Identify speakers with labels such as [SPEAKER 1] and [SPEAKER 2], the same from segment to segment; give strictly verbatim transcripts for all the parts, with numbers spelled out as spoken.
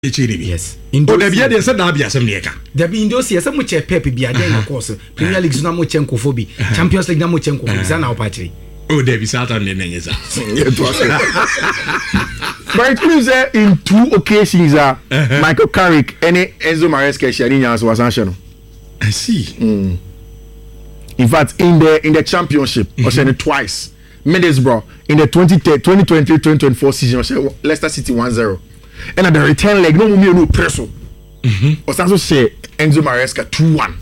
[SPEAKER 1] Yes.
[SPEAKER 2] Oh, the beer they said that be some neka.
[SPEAKER 1] There be Indonesia some much pep be a day of course. Premier League na mo chenko phobi. Champions League na mo chenko phobi. Sana opatri.
[SPEAKER 2] Oh, there be Satan ne nyeza.
[SPEAKER 3] But it means that in two occasions uh, uh-huh. Michael Carrick and Enzo Maresca sharing was national.
[SPEAKER 2] I see.
[SPEAKER 3] Mm. In fact, in the in the championship, mm-hmm. I said it twice. Middlesbrough in the twenty twenty-three twenty twenty-four season, I said Leicester City one zero. And at the return leg, no more no presso.
[SPEAKER 2] Mm-hmm.
[SPEAKER 3] I also say Enzo Maresca two one.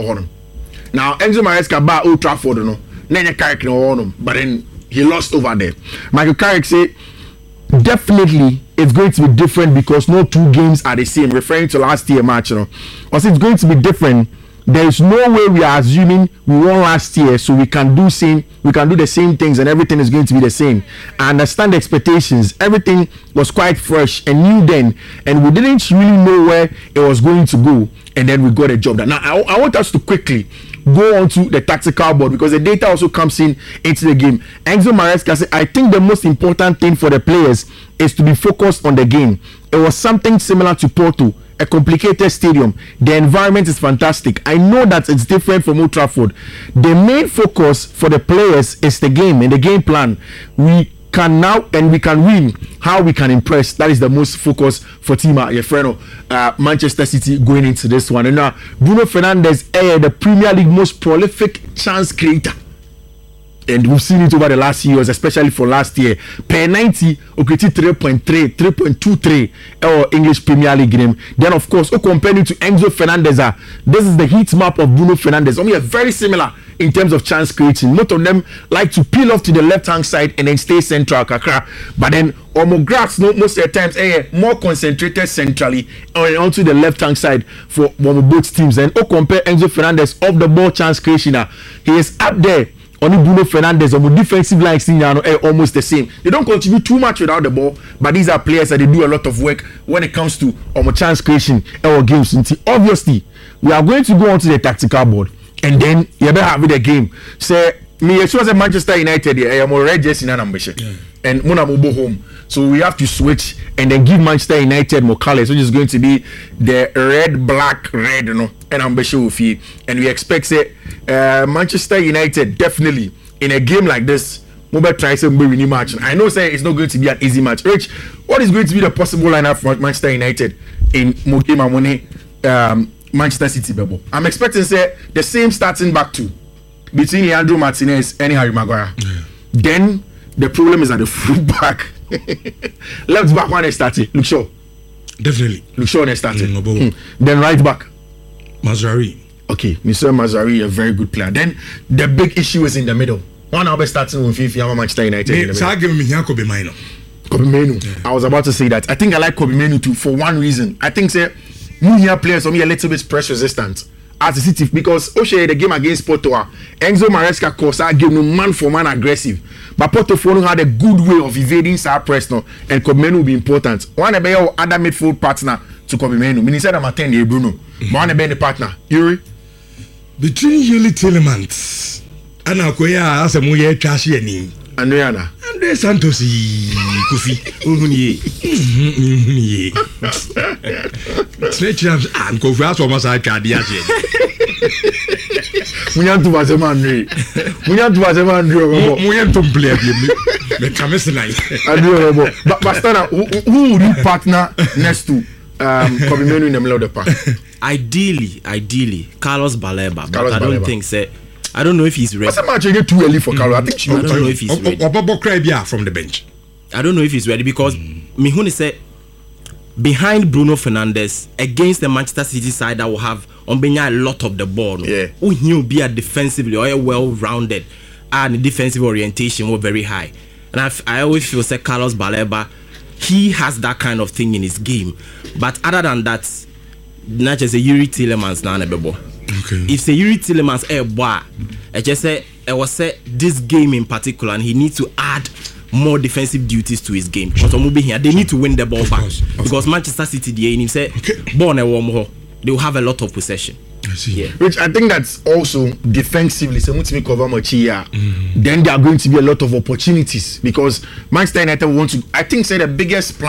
[SPEAKER 3] Now Enzo Maresca bar Old Trafford, no. Then Carrick no, but then he lost over there. Michael Carrick said definitely it's going to be different because no two games are the same. Referring to last year match, you know, because it's going to be different. There is no way we are assuming we won last year, so we can do same. We can do the same things, and everything is going to be the same. I understand the expectations. Everything was quite fresh and new then, and we didn't really know where it was going to go, and then we got a job done. Now, I, I want us to quickly go on to the tactical board because the data also comes in into the game. Enzo Maresca said, I think the most important thing for the players is to be focused on the game. It was something similar to Porto, a complicated stadium. The environment is fantastic. I know that it's different from Old Trafford. The main focus for the players is the game and the game plan. We can now and we can win. How we can impress. That is the most focus for Tima Yefreno, uh, Manchester City going into this one. And now Bruno Fernandes, uh, the Premier League most prolific chance creator. And we've seen it over the last years, especially for last year. Per ninety, okay, three point three, three point two three or English Premier League game. Then, of course, oh, comparing to Enzo Fernandez, uh, this is the heat map of Bruno Fernandes. I mean, very similar in terms of chance creating. Most of them like to peel off to the left hand side and then stay central, kakra. But then, Omographs, no, most of the times, eh, more concentrated centrally or onto the left hand side for both teams. And oh, compare Enzo Fernandez off the ball chance creation. Uh, he is up there. Only Bruno Fernandes on the defensive line seen now eh, almost the same. They don't contribute too much without the ball, but these are players that they do a lot of work when it comes to um, chance creation or games. Obviously, we are going to go on to the tactical board, and then you better have the game. Say me, as soon as Manchester United, I am already just in an ambition, and Mona Mobo home. So we have to switch and then give Manchester United more colors, which is going to be the red, black, red, you know, and ambition with you. And we expect say uh, Manchester United definitely in a game like this, mobile try some winning match. I know say it's not going to be an easy match. Rich, what is going to be the possible lineup for Manchester United in Mokema Mone um, Manchester City bubble? I'm expecting say the same starting back two between Leandro Martinez and Harry Maguire. Yeah. Then the problem is at the full back. Left back one is started. Look sure.
[SPEAKER 2] Definitely.
[SPEAKER 3] Look sure they started. Mm, no hmm. Then right back.
[SPEAKER 2] Mazraoui.
[SPEAKER 3] Okay, Mister Mazraoui, a very good player. Then the big issue is in the middle. One hour starting with Fifi Manchester United.
[SPEAKER 2] Me, in the middle. Me, Kobe Maino.
[SPEAKER 3] Kobe Maino. Yeah. I was about to say that. I think I like Kobe Maino too for one reason. I think say new here players for me a little bit press resistant. As a City, because Oshe the game against Porto, Enzo Maresca course game no man for man aggressive, but Porto had a good way of evading Sir press no, and Kobe Maino will be important. One of your other midfield partner to Kobe Maino. Meaning said I'm attending Bruno. But one of the partner, Yuri.
[SPEAKER 2] Between Yuli Telemans and Akoya as a moye trashy and
[SPEAKER 3] Andriana.
[SPEAKER 2] Andre Santos Kofi. Stretch arms and Kofi as almost like Cardia.
[SPEAKER 3] We have to was a man. We have to was a man.
[SPEAKER 2] We have to play the Camis night.
[SPEAKER 3] But Bastana, who would you partner next to um Kobe Maino in the middle of the park?
[SPEAKER 1] Ideally, ideally, Carlos Baleba. But
[SPEAKER 3] Carlos
[SPEAKER 1] I don't
[SPEAKER 3] Baleba.
[SPEAKER 1] think say I don't know if he's ready.
[SPEAKER 3] What's the match you get too early for Carlos? I think
[SPEAKER 1] I don't know if he's ready.
[SPEAKER 2] Or from the bench.
[SPEAKER 1] I don't know if he's ready because mm. Mihuni said behind Bruno Fernandes against the Manchester City side that will have Ombenya a lot of the ball. No?
[SPEAKER 3] Yeah.
[SPEAKER 1] Who he'll be a defensively or a well-rounded and the defensive orientation were very high. And I, I always feel say Carlos Baleba, he has that kind of thing in his game. But other than that, not just a Yuri Tillemans now bebo.
[SPEAKER 2] Okay.
[SPEAKER 1] If say Yuri Tillemans a boy, I just say I was say this game in particular, and he needs to add more defensive duties to his game. Because here they need to win the ball
[SPEAKER 2] of
[SPEAKER 1] back
[SPEAKER 2] course,
[SPEAKER 1] because
[SPEAKER 2] course.
[SPEAKER 1] Manchester City they in say
[SPEAKER 2] okay.
[SPEAKER 1] born a warm they will have a lot of possession.
[SPEAKER 2] I see.
[SPEAKER 1] Yeah.
[SPEAKER 3] Which I think that's also defensively. So me cover much here.
[SPEAKER 2] Mm-hmm.
[SPEAKER 3] Then there are going to be a lot of opportunities because Manchester United want to. I think say the biggest plan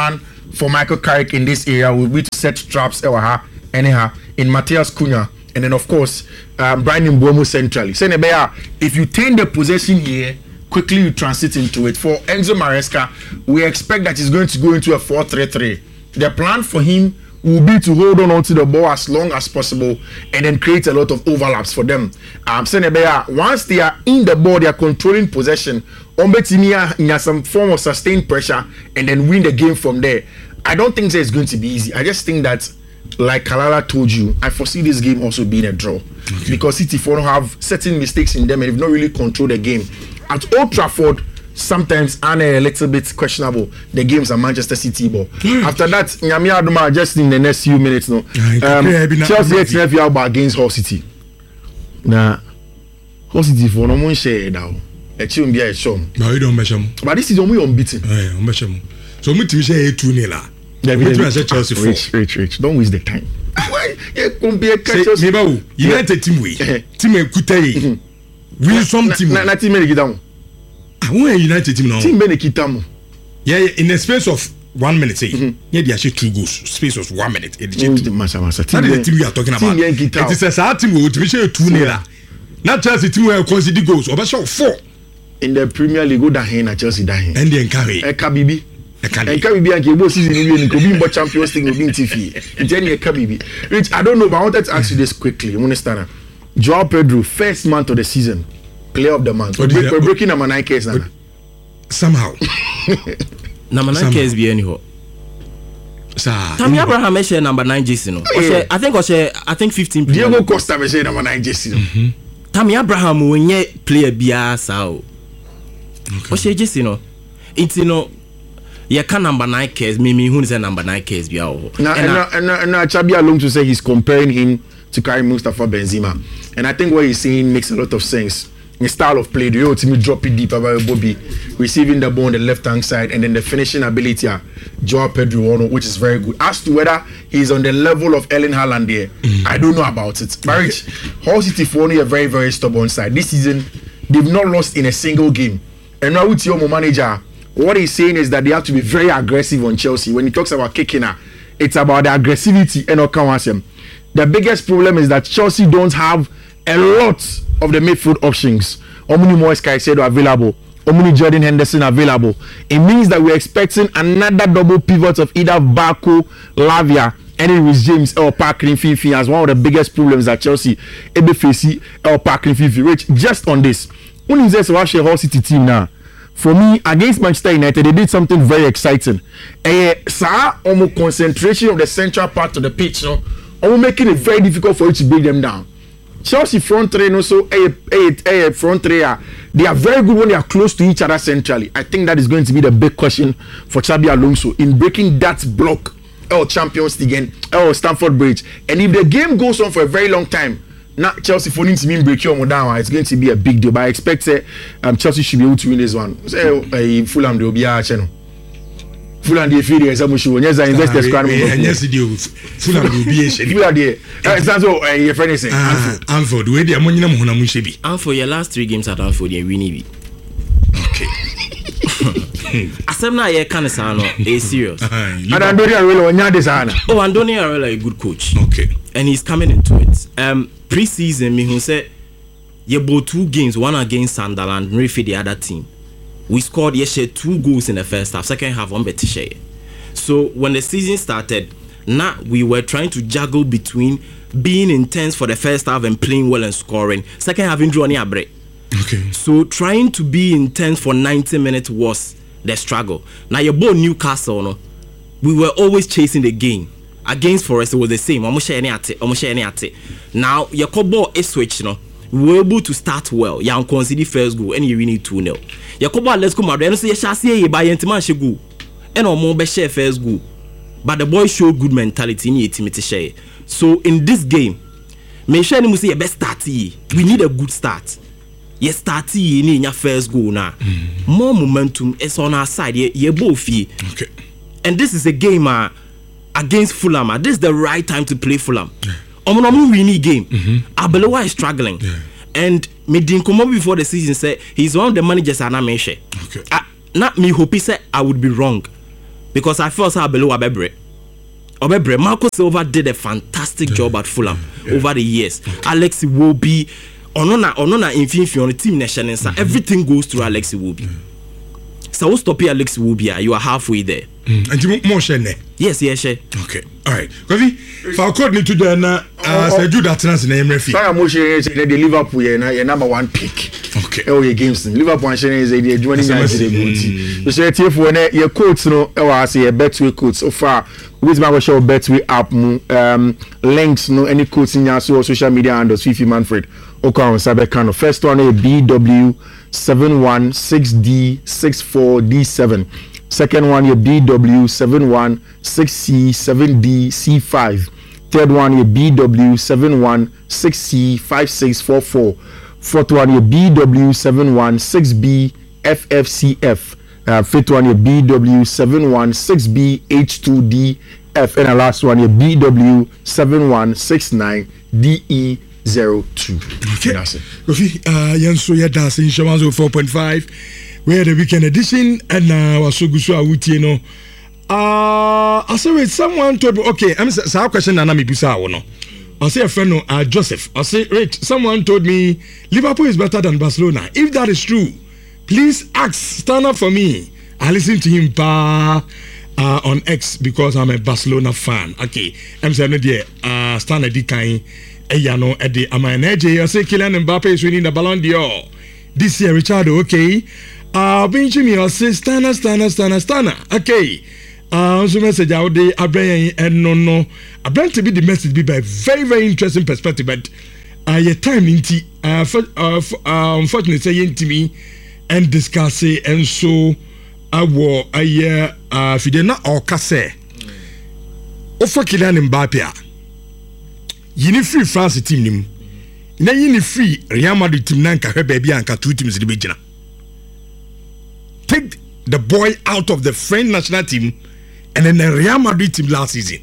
[SPEAKER 3] for Michael Carrick in this area will be to set traps anyhow in Matheus Cunha. And then, of course, um, Brian Mbeumo centrally. So, if you take the possession here, quickly you transit into it. For Enzo Maresca, we expect that he's going to go into a four three three. The plan for him will be to hold on onto the ball as long as possible and then create a lot of overlaps for them. Um, so, once they are in the ball, they are controlling possession. Ombetimia has some form of sustained pressure and then win the game from there. I don't think that it's going to be easy. I just think that, like Kalala told you, I foresee this game also being a draw. Okay. Because City four have certain mistakes in them and they've not really controlled the game. At Old Trafford, sometimes are a little bit questionable. The games are Manchester City ball. After that, Nyami Aduma just in the next few minutes, no. Um, Chelsea X F Alba against Hull City. Now, Hull City for no one share now. A chum be a shum.
[SPEAKER 2] No, you don't measure.
[SPEAKER 3] But this is only unbeaten.
[SPEAKER 2] I measure. So, me to say two nil.
[SPEAKER 3] Yeah,
[SPEAKER 2] we say Chelsea four.
[SPEAKER 3] Rich, rich, rich. Don't waste the time. Why? You compare
[SPEAKER 2] Chelsea. Neighbor, United team we. Team Kutai. We some team.
[SPEAKER 3] Na team me kita mo.
[SPEAKER 2] Ah, we United team now.
[SPEAKER 3] Team me kita mo.
[SPEAKER 2] Yeah, in the space of one minute, say. Yeah, they actually two goals. Space of one minute.
[SPEAKER 3] Masa masa.
[SPEAKER 2] That is the team we are talking about. It is a sad team. We will say two nil. Not Chelsea team we consider goals. Over show four. In the Premier League, go down here na Chelsea down here. And then carry. Eka bibi. Eka bibi and Kebo season we win. Kobi mbo Champions League we win T V. Then Eka bibi. Rich, I don't know, but I wanted to ask you this quickly. You understand? Joao Pedro, first month of the season, player of the month. We're, break, we're breaking number nine case now. Somehow.
[SPEAKER 1] Number nine case be anyhow. Tammy Abraham is number nine jersey no. Yeah. I think was I think fifteen.
[SPEAKER 3] Diego Costa is number nine jersey no.
[SPEAKER 1] Mm-hmm. Tammy Abraham when ye player biya sao. Okay. Jersey no. It's you know. You can number nine case. Mimi who is a number nine case biya.
[SPEAKER 3] Now and now and now Chabi Alonso to say he's comparing him to Karim Mustafa Benzema, and I think what he's saying makes a lot of sense. The style of play, the ultimate drop it deep about Bobby, receiving the ball on the left hand side, and then the finishing ability of Joao Pedro, which is very good. As to whether he's on the level of Erling Haaland there, mm. I don't know about it. But Rich, Hull City for only a very very stubborn side. This season, they've not lost in a single game. And now with your manager, what he's saying is that they have to be very aggressive on Chelsea. When he talks about kicking her, it's about the aggressivity and Okawasim. The biggest problem is that Chelsea don't have a lot of the midfield options. Omuni Moise Caicedo available. Omuni Jordan Henderson available. It means that we're expecting another double pivot of either Baku, Lavia, and Reece James or Parkin Fifi as one of the biggest problems that Chelsea ebe face or Parkin Fifi. Rich, just on this. When you say watch the Hull City team now, for me, against Manchester United, they did something very exciting. Eh, sir, almost concentration of the central part of the pitch, no? Or making it very difficult for you to break them down. Chelsea front three and also a, a, a front three are they are very good when they are close to each other centrally. I think that is going to be the big question for Xabi Alonso in breaking that block or Champions League again or Stamford Bridge. And if the game goes on for a very long time, not Chelsea for to mean break your down, it's going to be a big deal. But I expect uh, um, Chelsea should be able to win this one. So, uh, Fulham they will be a channel. Fulham dey feed there some show yes investors can
[SPEAKER 2] yes dey Fulham dey be a shey
[SPEAKER 3] Fulham dey eh so eh your friend say
[SPEAKER 2] Anfield we dey amonyina mo na mo hye bi
[SPEAKER 1] Anfield your last three games at Anfield dey win bi
[SPEAKER 2] okay
[SPEAKER 1] asem na ye kan say no e serious
[SPEAKER 3] and Andoni Areola onya dey say na
[SPEAKER 1] oh Andoni Areola a good coach
[SPEAKER 2] okay
[SPEAKER 1] and he's coming into it um pre-season me who say you bought two games one against Sunderland and for the other team. We scored yes two goals in the first half, second half one better share. So when the season started, now we were trying to juggle between being intense for the first half and playing well and scoring. Second half drew on a break.
[SPEAKER 2] Okay.
[SPEAKER 1] So trying to be intense for ninety minutes was the struggle. Now you both Newcastle, no? We were always chasing the game. Against Forest it was the same. Almost share any at it, almost share any at it. Now your ball is switch, no? We were able to start well. You consider first goal and you win it two nil. Yakoba let's come out. And say you shall see by Entiman she go. And no more be share first goal. But the boys showed good mentality in your team to share. So in this game, make sure you say your best start. We need a good start. You start in your first goal now. Mm. More momentum is on our side. You both
[SPEAKER 2] okay.
[SPEAKER 1] And this is a game uh, against Fulham. Uh, this is the right time to play Fulham. Yeah. Omonomu winning game. Mm-hmm. Abelewa is struggling.
[SPEAKER 2] Yeah.
[SPEAKER 1] And me din come before the season said he's one of the managers I na mention.
[SPEAKER 2] Okay.
[SPEAKER 1] Uh, not me hope he said I would be wrong. because I feel so below Obebre. Obebre, Marco Silva did a fantastic yeah. job at Fulham yeah. over the years. Okay. Alex Iwobi, Onona, Onona, Infinity on the team nation, mm-hmm. everything goes through Alex Iwobi. Mm-hmm. So we'll stop here, Alex Iwobi. You are halfway there.
[SPEAKER 2] Mm. And you more share?
[SPEAKER 1] Yes, yes, share.
[SPEAKER 2] Okay, all right. Kofi, if I could need to do that, uh, say do that trans name refi.
[SPEAKER 3] Sorry, I'm sharing the Liverpool your number one pick.
[SPEAKER 2] Okay.
[SPEAKER 3] Oh, your games. Liverpool sharing is the joining us the booty. So say for your coach no, I say a Betway coach so far. Which my show Betway app um links no any coach in your social media handles Fifi Manfred. Okay, on Sabekano. First one a B W seven one six D six four D seven. Second one your B W seven one six C seven D C five. Third one your B W seven one six C five six four four. Fourth one your B W seven one six B F F C F. Uh, fifth one your B W seven one six B H two D F. And the last one your B W seven one six nine D E zero two.
[SPEAKER 2] Okay, that's it. Kofi, uh, Yanso Yadas in Shamanzo four point five. We're the weekend edition, and now uh, so good so you know. Uh, I say someone told me, okay, I'm saying question and I'm bisa no. I say a friend, uh, Joseph. I say, Rich, someone told me Liverpool is better than Barcelona. If that is true, please ask, stand up for me. I listen to him pa, uh, on X because I'm a Barcelona fan. Okay, I'm saying there, uh, stand at the kind. Eyano at the Amaneje. I say Kylian Mbappe is winning the Ballon d'Or this year. Richard, okay. Uh, Benjamin, I say Stana, Stana, Stana, Stana. Okay. Uh, so message out there. I and no, no. I bring to be the message be by very, very interesting perspective. But uh, your time in tea. Uh, for, uh, for, uh, unfortunately, saying to me and discuss it, and so I will a year. Uh, if you did not or Casse, offer Kylian Mbappe. Yini free France team nim. Na yini free Real Madrid team na nka hwe baby anka two teams de begina. Take the boy out of the French national team and then the Real Madrid team last season.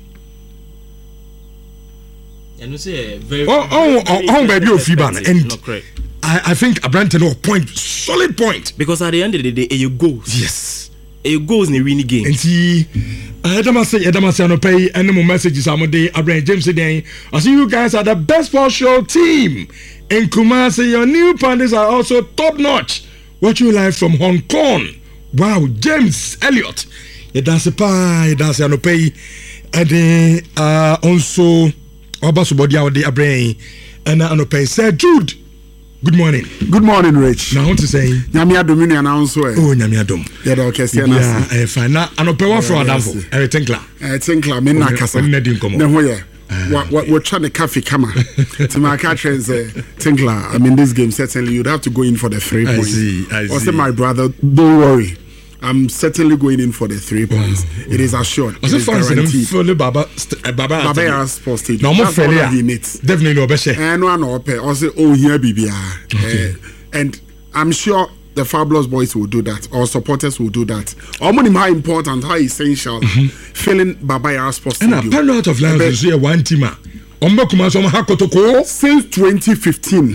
[SPEAKER 1] And you say very
[SPEAKER 2] Oh oh oh, oh baby of Fiban and I I think Abrante no point solid point
[SPEAKER 1] because at the end of the day you goes.
[SPEAKER 2] Yes.
[SPEAKER 1] It goes in the winning game.
[SPEAKER 2] And he, I don't say, I don't say, no pay any more messages. I'm on day. Abraham James today. I see you guys are the best sports show team in Kumasi. Your new pandas are also top notch. Watch you live from Hong Kong. Wow, James Elliott. You dance a pie, you dance no pay. And then uh also Obaso body out the Abraham and I no pay. Sir Jude. Good morning.
[SPEAKER 4] Good morning, Rich.
[SPEAKER 2] Now, what to say?
[SPEAKER 4] Nyamia Domini announced. Oh,
[SPEAKER 2] Nyamia Dom.
[SPEAKER 4] Yeah, okay, see,
[SPEAKER 2] yeah, I find that. I know Pewa for Adamfo. I think la.
[SPEAKER 4] I think la. Me na kasa.
[SPEAKER 2] Ne din komo.
[SPEAKER 4] Ne hoye. What what what trying to cafe kama. To my catchers, think la. I mean, this game certainly you'd have to go in for the three points. I see. I see. Also, my brother, don't worry. I'm certainly going in for the three points. Wow. It is assured. It is guaranteed.
[SPEAKER 2] Fully Baba, Baba,
[SPEAKER 4] Baba Yara Sports Stadium.
[SPEAKER 2] No more failure. Definitely no better.
[SPEAKER 4] And one or pay. Also, oh here, B B R. Okay. Uh, and I'm sure the Fabulous Boys will do that. Our supporters will do that. How many how important, how essential, mm-hmm. filling Baba Yara Sports Stadium.
[SPEAKER 2] And a panel out of Lions is here one team. Omba Kumaso Hakotoko.
[SPEAKER 4] Since twenty fifteen,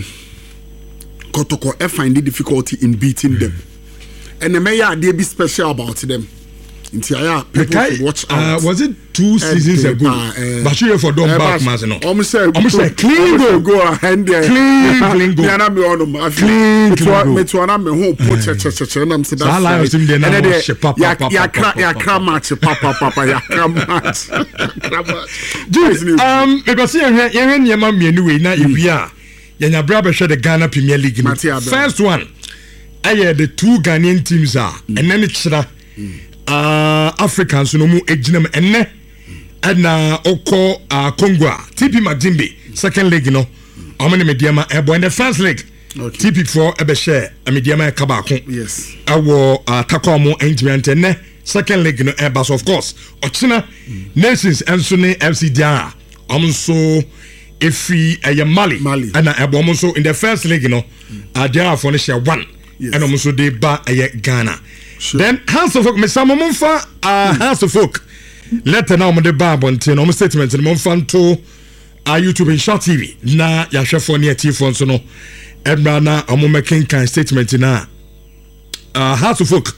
[SPEAKER 4] Kotoko have found difficulty in beating mm-hmm. them. And the mayor they be special about them. People should watch out.
[SPEAKER 2] Uh, was it two seasons ago? Uh, but you for don't back, Mazino.
[SPEAKER 4] Almost say
[SPEAKER 2] clean go
[SPEAKER 4] go ahead there.
[SPEAKER 2] Clean, clean go.
[SPEAKER 4] Yana me on them.
[SPEAKER 2] Clean, clean go.
[SPEAKER 4] Me to ana me home put che che che che. And I'm saying that's
[SPEAKER 2] right. And then
[SPEAKER 4] ya ya cra ya cra match papa papa ya cra match.
[SPEAKER 2] Dude, um, because here here here nyama mienu we na ibia. Yanya bra be share the Ghana Premier League. First one. I had the two Ghanaian teams are, mm. and then it's uh, uh, Africans no mu ejinam enne, and na oko uh, Congo T P Mazembe second leg no, how many mediama ebo in the first leg okay. T P four ebe share a mediama kabako
[SPEAKER 4] yes
[SPEAKER 2] awo uh, takomo engineer enne second leg no ebas of course ochina mm. Nations enso ne F C dia amso efi eye Mali
[SPEAKER 4] Mali
[SPEAKER 2] and ebo amso in the first leg no mm. uh, dia for ne share one. Yes. And also they ba a Ghana. Sure. Then House of Folk, Miss Samomunfa, uh, House of Folk. Let the name of the Barbon, no statement, and Monfan to uh, YouTube and Shot T V. Na Yashafo near T phone, so no. Ebrana, a Momakin kind statement in uh, House of Folk.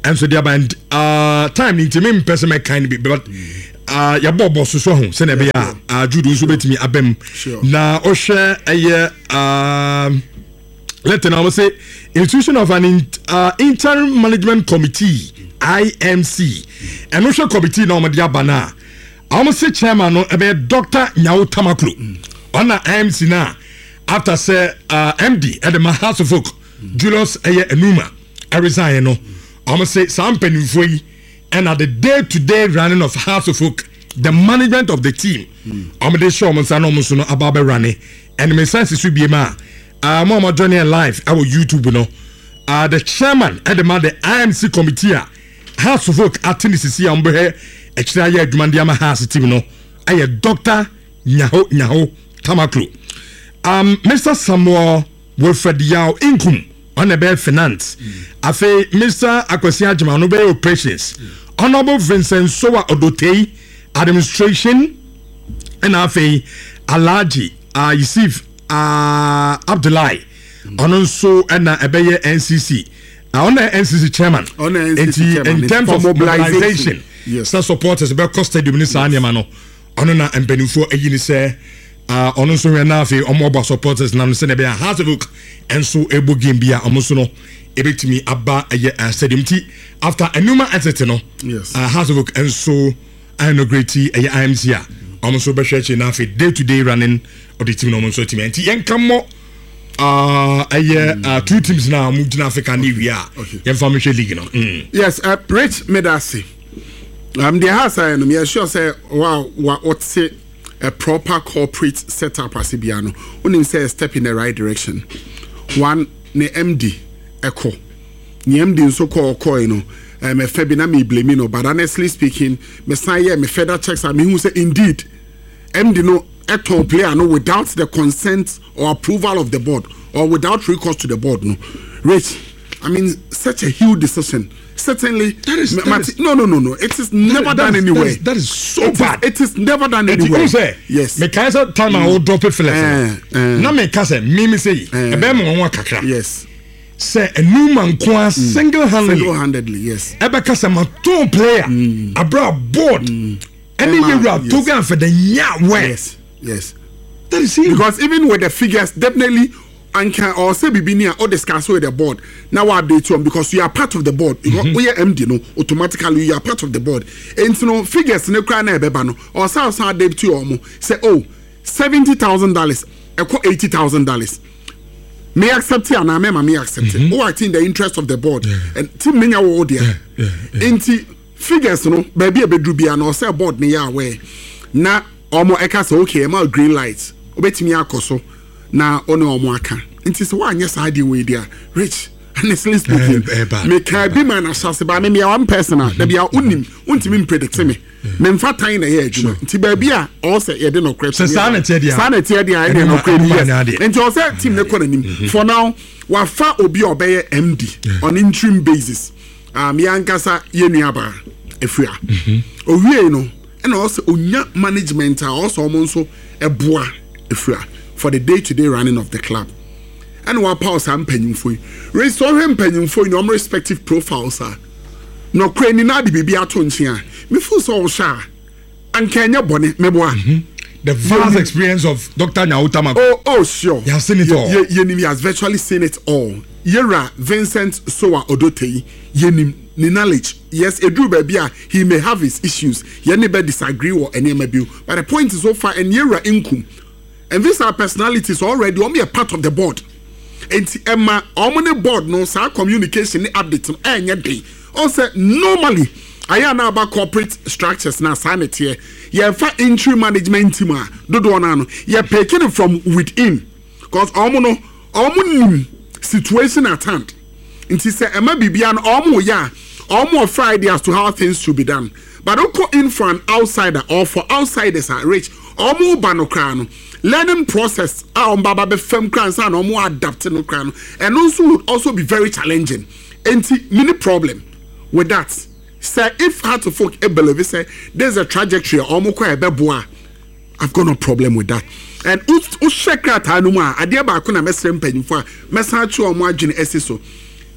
[SPEAKER 2] and so the band uh time into me person my kind be but uh ya bobo so so ho se na be ya uh judo so betimi abem na o hwe eye um let me say institution of an in, uh, interim management committee I M C and also committee na o dia bana I say chairman no e be Doctor Nyao Tamaklo on na I M C na after say uh, M D at the House of Folk Julius eye Enuma I resign no I say some penifo yi and at the day to day running of House of Folk the management of the team I am dey show mo say no mo so no ababe running and me sense is be ma uh mo journey live our YouTube no uh the chairman at the man the I M C committee House of Folk atinisi am be e kira ya adwuma ndi ama House team no aye Doctor Nyaho Nyaho Tamaklo um Mister Samuel Wilfred Yao Inkum on the bed finance afi Mister Akwasi Ajima no be operations Honorable Vincent Sowa Odotei administration and afi Alaji uh Yusuf uh Abdullahi onso na ebeye N C C on the N C C chairman
[SPEAKER 4] on the N C C chairman
[SPEAKER 2] in terms of mobilization yes some supporters be custody minister anyama no ono na embenufo eyini se uh ono so na afi omo supporters na no se na be House of Folk enso ebo game bia omo so no ebetimi aba eye stadium ti after Enuma exit no
[SPEAKER 4] yes
[SPEAKER 2] uh, House of Folk enso inaugurate eye I M C a omo so be hweche na afi day to day running of the team no omo so team enti yenkamo uh eye uh, two teams now moved in Africa ni we are information league no mm.
[SPEAKER 4] yes uh, Rich Medasi um the house I am sure say wow what say a proper corporate setup asibiano unim say a step in the right direction one ne M D echo ni M D so call call you know um e fe bi na me blame no but honestly speaking me say yeah me further checks and me who say indeed M D no eto player no without the consent or approval of the board or without recourse to the board no Rich I mean such a huge decision certainly
[SPEAKER 2] that is, that
[SPEAKER 4] ma-
[SPEAKER 2] is
[SPEAKER 4] no no no no it is never
[SPEAKER 2] that
[SPEAKER 4] done
[SPEAKER 2] is,
[SPEAKER 4] anywhere
[SPEAKER 2] that is, that is so
[SPEAKER 4] it
[SPEAKER 2] bad
[SPEAKER 4] is, it is never done
[SPEAKER 2] it
[SPEAKER 4] anywhere
[SPEAKER 2] say,
[SPEAKER 4] yes
[SPEAKER 2] me can say time I will drop it for
[SPEAKER 4] uh, uh,
[SPEAKER 2] na me can say me me say e be mo won kakra
[SPEAKER 4] yes
[SPEAKER 2] say Enuma nko single handedly
[SPEAKER 4] single handedly yes
[SPEAKER 2] e be ka say ma two player mm. abra board mm. any you have to go for the nya way
[SPEAKER 4] yes yes
[SPEAKER 2] that is it
[SPEAKER 4] because even with the figures definitely and can or say bibinia or discuss with the board now update you because you are part of the board mm-hmm. we are M D no automatically you are part of the board and you know figures no cry na beba no or say say debit you omo say oh seventy thousand dollars equal eighty thousand dollars me accept it and I me accept it oh I think the interest of the board yeah. and team menya wo there yeah, yeah, yeah. Enti figures no baby e bedru bia no say board ne ya aware na omo eka say okay e ma green light obetimi akoso na ono omo aka nti se wa anya sa de we dia Rich honestly speaking me can be man asase ba me me one person da bia unim untimi predict me me mfa tan na ye adwuma nti ba bia o se ye de no crap
[SPEAKER 2] se sanity dia
[SPEAKER 4] sanity dia ye no crap nti o se team ne kɔ nanim for now wa fa obi obeye M D on interim basis um yankasa ye nuaba efua owie no and also onya management also omonso eboa efua for the day-to-day running of the club. And what pause I'm paying for you. Restore him paying for your respective profiles, sir. No cranny na the baby atonchia. Me feel so shy. And Kenya Bonnie, Meboa.
[SPEAKER 2] The vast experience of Doctor Nyao Tamaklo.
[SPEAKER 4] Oh, oh, sure.
[SPEAKER 2] He has seen it all.
[SPEAKER 4] Yenim has virtually seen it all. Yera Vincent Sowa Odotei, Yenim. Ni knowledge, yes, a Drew baby, he may have his issues. Yenny be disagree or any maybe. But the point is so far, and Yera Inkum. And these are personalities already only a part of the board. And Emma, on the board knows our communication updates on any day. Also, normally, I am now about corporate structures now, sanity. You have interim management team, do do no. You are picking from within. Because almost no situation at hand. And she said, Emma Bibian, almost yeah, almost Friday as to how things should be done. But don't go in for an outsider or for outsiders are rich, almost banokrano. Learning process our baba be firm crans and more adapting no crown and also would also be very challenging. And many problem with that. Say if Heart of Folk e believe say there's a trajectory almost quite a boa. I've got no problem with that. And who check that anuma adia ba ko na mesrem panyin for message o mo adwene esiso.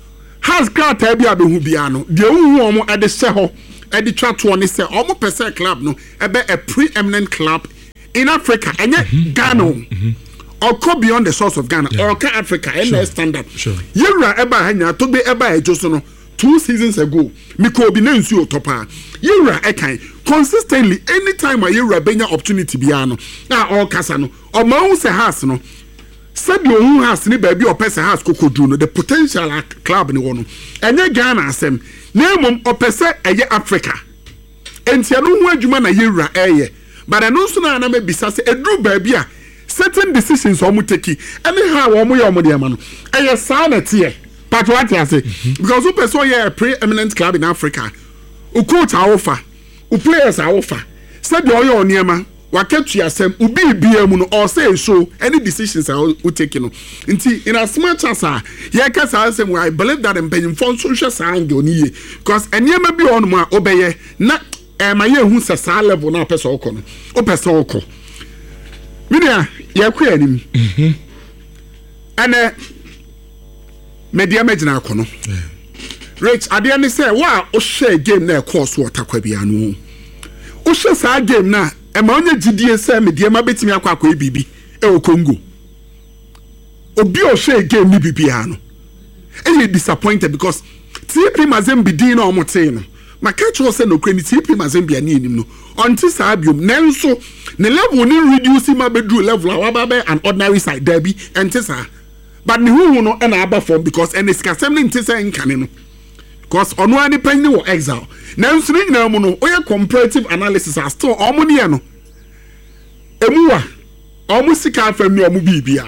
[SPEAKER 4] has crowd tabi abehu bia no de hu omo e de se ho e de twa to ne se omo pese club no e be a preeminent club in Africa enye mm-hmm. Ghana mm-hmm. or go beyond the source of Ghana yeah. or ka Africa and sure. standard
[SPEAKER 3] sure.
[SPEAKER 4] Yewra eba hanya to be eba ejo so no two seasons ago me ko bi na nsu otopa Yewra ekan consistently anytime a Yewra benya opportunity bia no na all kasa no o ma hu se has no said you who has ni baby or person has kokodu no the potential club ni wono enye Ghana asem na mum o pese eye Africa entia no hu adwuma na Yewra eye but eno so na na me bisa se edru baby a certain decisions omo take anyhow omo ye omo de ma no eye sa na tie but what you say because who person ye a pre-eminent club in Africa u coach awofa u players awofa said you oyo oniema wakatu asem ubi bia mu no or say show any decisions are we taking no nti in as much as ye ka say asem I believe that empanyin fon so hwe sa angle ni ye because eniema bi on mu a obeye na eh ma ye hu sa level na person okọ no o person okọ minia ye kwa anim mhm ana media magina akọ no rich ade ne say wa o share game na e course watakwa bia no o share sa game na e ma onye gidie se media ma betimi akwa akọ ebibi e o Congo obi o share game ni bibia no e disappointed because T P Mazembe din na omote no maka cho se no kwani T P Mazembe ani enim no onti sa abiom nenso ne level ni reduce ma bedru level awaba be an ordinary side derby enti sa but ne hu no na aba form because en iskasem ne enti sa nkane no because ono ani pan ni wo exile nenso ni na mu no oye comparative analysis as to omo ne no emuwa omo sika afam ni omo bibia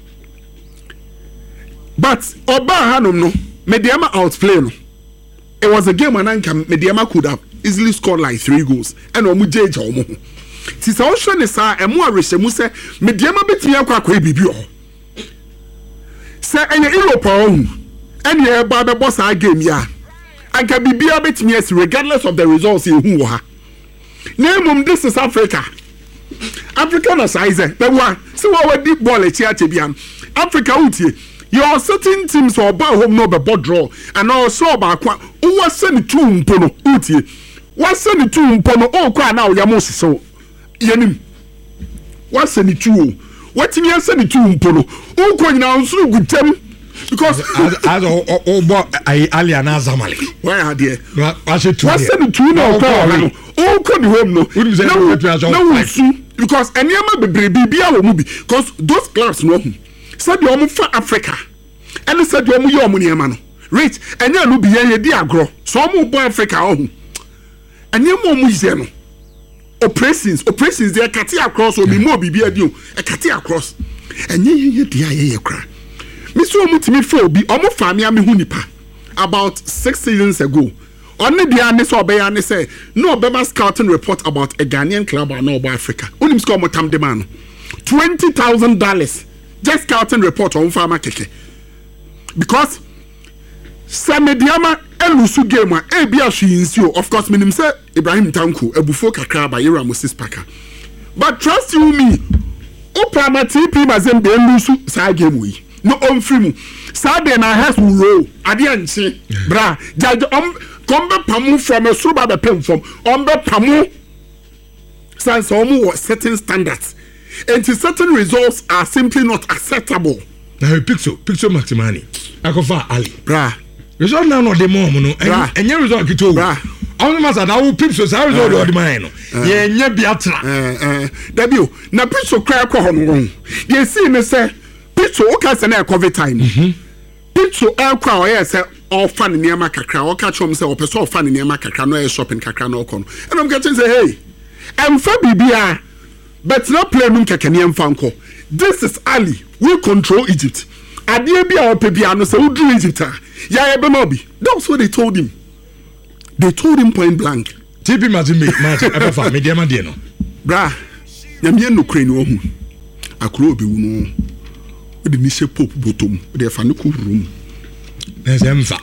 [SPEAKER 4] but oba hanom no mediama outplay no. It was a game and Mediama could have easily scored like three goals. And omu jeja omu. Tisa osho ne sa emu areshe mu se Mediama betimi akwa akwa bibi o. Se enye Europe ohu. Enye eba be boss a game ya. Anka bibia betimi esi regardless of the results ehu wo ha. Name this is Africa. Africa na size. Be wa se wa wa deep ball e chi ache bia. Africa utie. Your certain teams or ba home no be board draw and also ba kwa wo send two mpono utie wo send two mpono o kwa na ya mosiso yenim wo send two what me send two mpono o kwa nyina nsuru gutem because
[SPEAKER 3] as o bo ali ana zamale
[SPEAKER 4] why are there
[SPEAKER 3] wa se two
[SPEAKER 4] wo send two no kwa no o kwa di home no no because anyama bebre bibia wo mu bi because those clubs no said you omo for Africa and said you omo yo omo niema no rich enya no bi ye di agro so omo bo Africa ohu enya mo omo yie no operations operations they cut across o bi mo bibia di o e cut across enya ye di aye ye kra me so omo timi fa obi omo fa me ame hu nipa about six seasons ago only the ane so obeya ne say no obema scouting report about a Ghanaian club or no about Africa onim score mo tam de man twenty thousand dollars just scouting report on farmer keke because Samediama elusu game a bia hwinsuo of course minim say Ibrahim Tanko ebufo kakra ba Yera Moses Parker but trust you me o prama T P Mazembe elusu sa game we no on film Saturday na has roll ade anche bra judge um kombe pamu from a suba be pem from ombe pamu sans omu certain standards and certain results are simply not acceptable.
[SPEAKER 3] Now pixel pixel Maximani akofa Ali
[SPEAKER 4] bra
[SPEAKER 3] result now no the mom no and your result kito bra all the matter now pixel say result the man no ye nya biatra
[SPEAKER 4] eh eh dabio na pixel cry ko hono ye see me say pixel o ka say na covid time pixel e kwa o ye say all fan niema kakra o ka chom say o person o fan niema kakra no e shopping kakra no kono and I'm getting say hey em fa bibia but not play num kekeniam fanko. This is Ali. We control Egypt. Adie bia opebia no say we do Egypt. Ya ebe no bi. That's what they told him. They told him point blank.
[SPEAKER 3] T P Mazembe match ebe fa media ma de no.
[SPEAKER 4] Bra. Nyame no kra ni ohu. Akro obi wu no. We de ni se pop bottom. We de fa no ku room.
[SPEAKER 3] Na se mfa.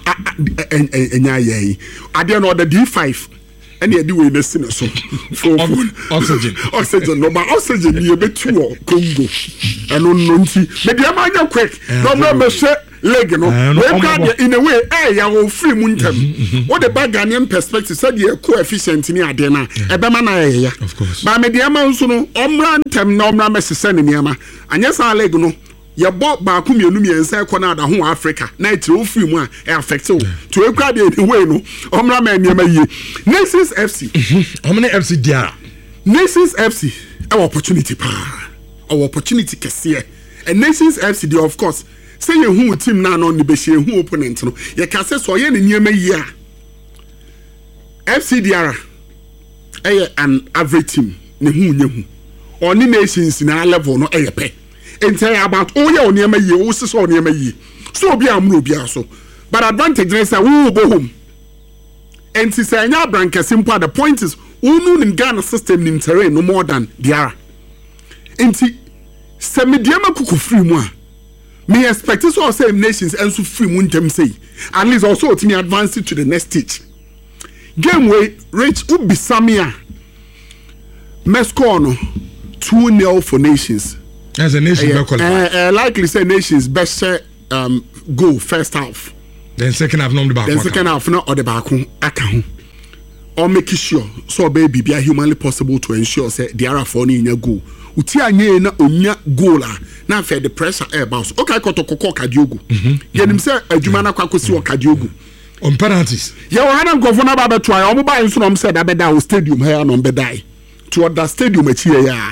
[SPEAKER 4] Enya ye. Adie no the D five. And you do in the sinner so for
[SPEAKER 3] oxygen
[SPEAKER 4] oxygen no but oxygen you be two Congo and no nti me dey am anya quick no no me say leg no we card in a way eh ya wo free mu ntem what the bag Ghanaian perspective said the coefficient ni ade na e be ma na ya
[SPEAKER 2] of course
[SPEAKER 4] ba me de ma nso no omra ntem na omra mesese ne niam anya sa leg no ya bo ba ku mienu miensa ko na da ho Africa na etire wo free mu a e affect o to e card in way no omra ma niam yi Nations F C
[SPEAKER 2] how many F C dia
[SPEAKER 4] Nations F C our opportunity pa our opportunity kese and Nations F C of course say you who team na no ni be she who opponent no ye ka say so ye ne niam yi a F C Diara eh an average team ne hu nya hu oni Nations na level no eh pe entire about oh ye oni am yi o se so oni am yi so obi amro obi aso but advantage is say we go home and si say nya branca simple the point is unu in Ghana system in terrain no more than Diara enti se me diama kuku free mu a me expect so say Nations and so free mu ntem say at least also to me advance to the next stage game way reach ubi samia mesco no two nil for Nations
[SPEAKER 2] as a nation
[SPEAKER 4] uh, uh, uh, likely say Nations best um goal first half
[SPEAKER 2] then second half no the back
[SPEAKER 4] then second half no or the back aka ho or make sure so baby be humanly possible to ensure say the ara for ni nya goal uti anye na onya goal a na fe the pressure air bounce okay kotokoko kadiogu yenim say adwuma na kwakosi o kadiogu
[SPEAKER 2] on penalties
[SPEAKER 4] ye wo hanan gofo na ba beto ayi omo ba nso no say da beda o stadium here no be die to other stadium achi ya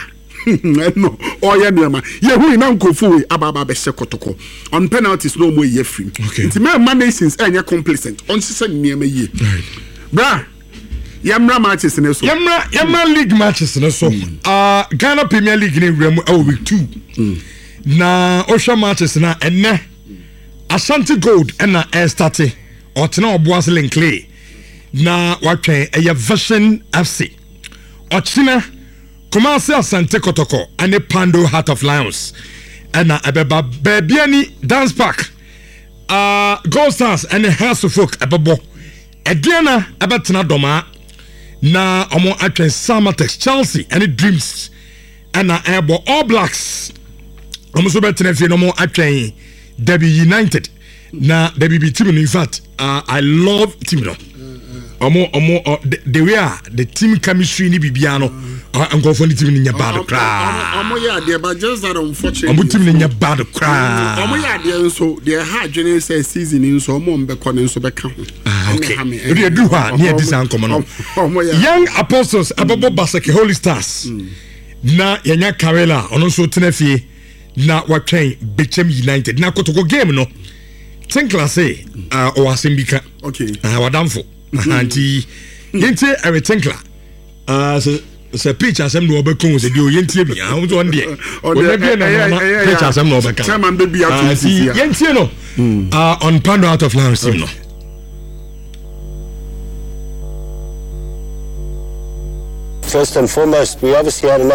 [SPEAKER 4] no oya niama ye hu na nkofo we ababa be she kotoko on penalties no mo ye free nti me Nations enye complacent on sise niama ye bra Yamra matches in so.
[SPEAKER 2] Yamra Yamra league matches in so. Uh Ghana Premier League in Remo oh week two. Mm. Na Osha matches na enne Ashanti Gold and na air starting or tena Obuasi Clay. Na watwen eye Vision F C. Ochina Kumasi Asante Kotoko and the Pando Heart of Lions. And na ebeba Bebiani Dance Park. Uh Gold Stars and the House of Folk ebebo. Ediana ebetena doma na omo atwen Samatex Chelsea and the Dreams and na ebo All Blacks omo so betena fie no mo atwen Derby United na Derby team in fact uh, I love team no omo omo uh, the, the way the team chemistry ni bibia no anko for the team ni nya bad cra
[SPEAKER 4] omo ya dey but just that unfortunately
[SPEAKER 2] omo team ni nya bad cra
[SPEAKER 4] omo ya dey so the hard journey say season in so omo mbekọ ne so beka ho
[SPEAKER 2] okay we do ha near this ankomo no Young Apostles ababo Basake Holy Stars na yanya Karela ono so tenafie na watwen Bechem United na kotoko game no Tinkla say uh, o asembika
[SPEAKER 4] okay
[SPEAKER 2] uh, wadamfo anti yente every Tinkla uh, so se pitch asem no obekun se di o yentie bi ah so on dey o na bi na pitch asem no obeka
[SPEAKER 4] chairman baby atu
[SPEAKER 2] yentie no uh, on Pando Out of Lions team no.
[SPEAKER 5] First and foremost, we obviously had an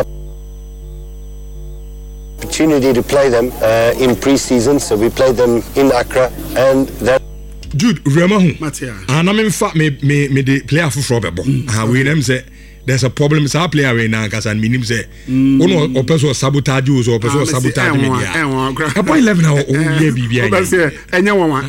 [SPEAKER 5] opportunity to play them uh, in pre-season, so we played them in Accra, and that.
[SPEAKER 2] Jude, Remahu, and I'm in fact, me me me the player for Frobebo. Ah, we them say there's a problem. It's our player right now, because I mean him say, oh no, or person sabotage you, or person sabotage me. Yeah, about eleven hour, oh yeah, B B I.
[SPEAKER 4] And you want,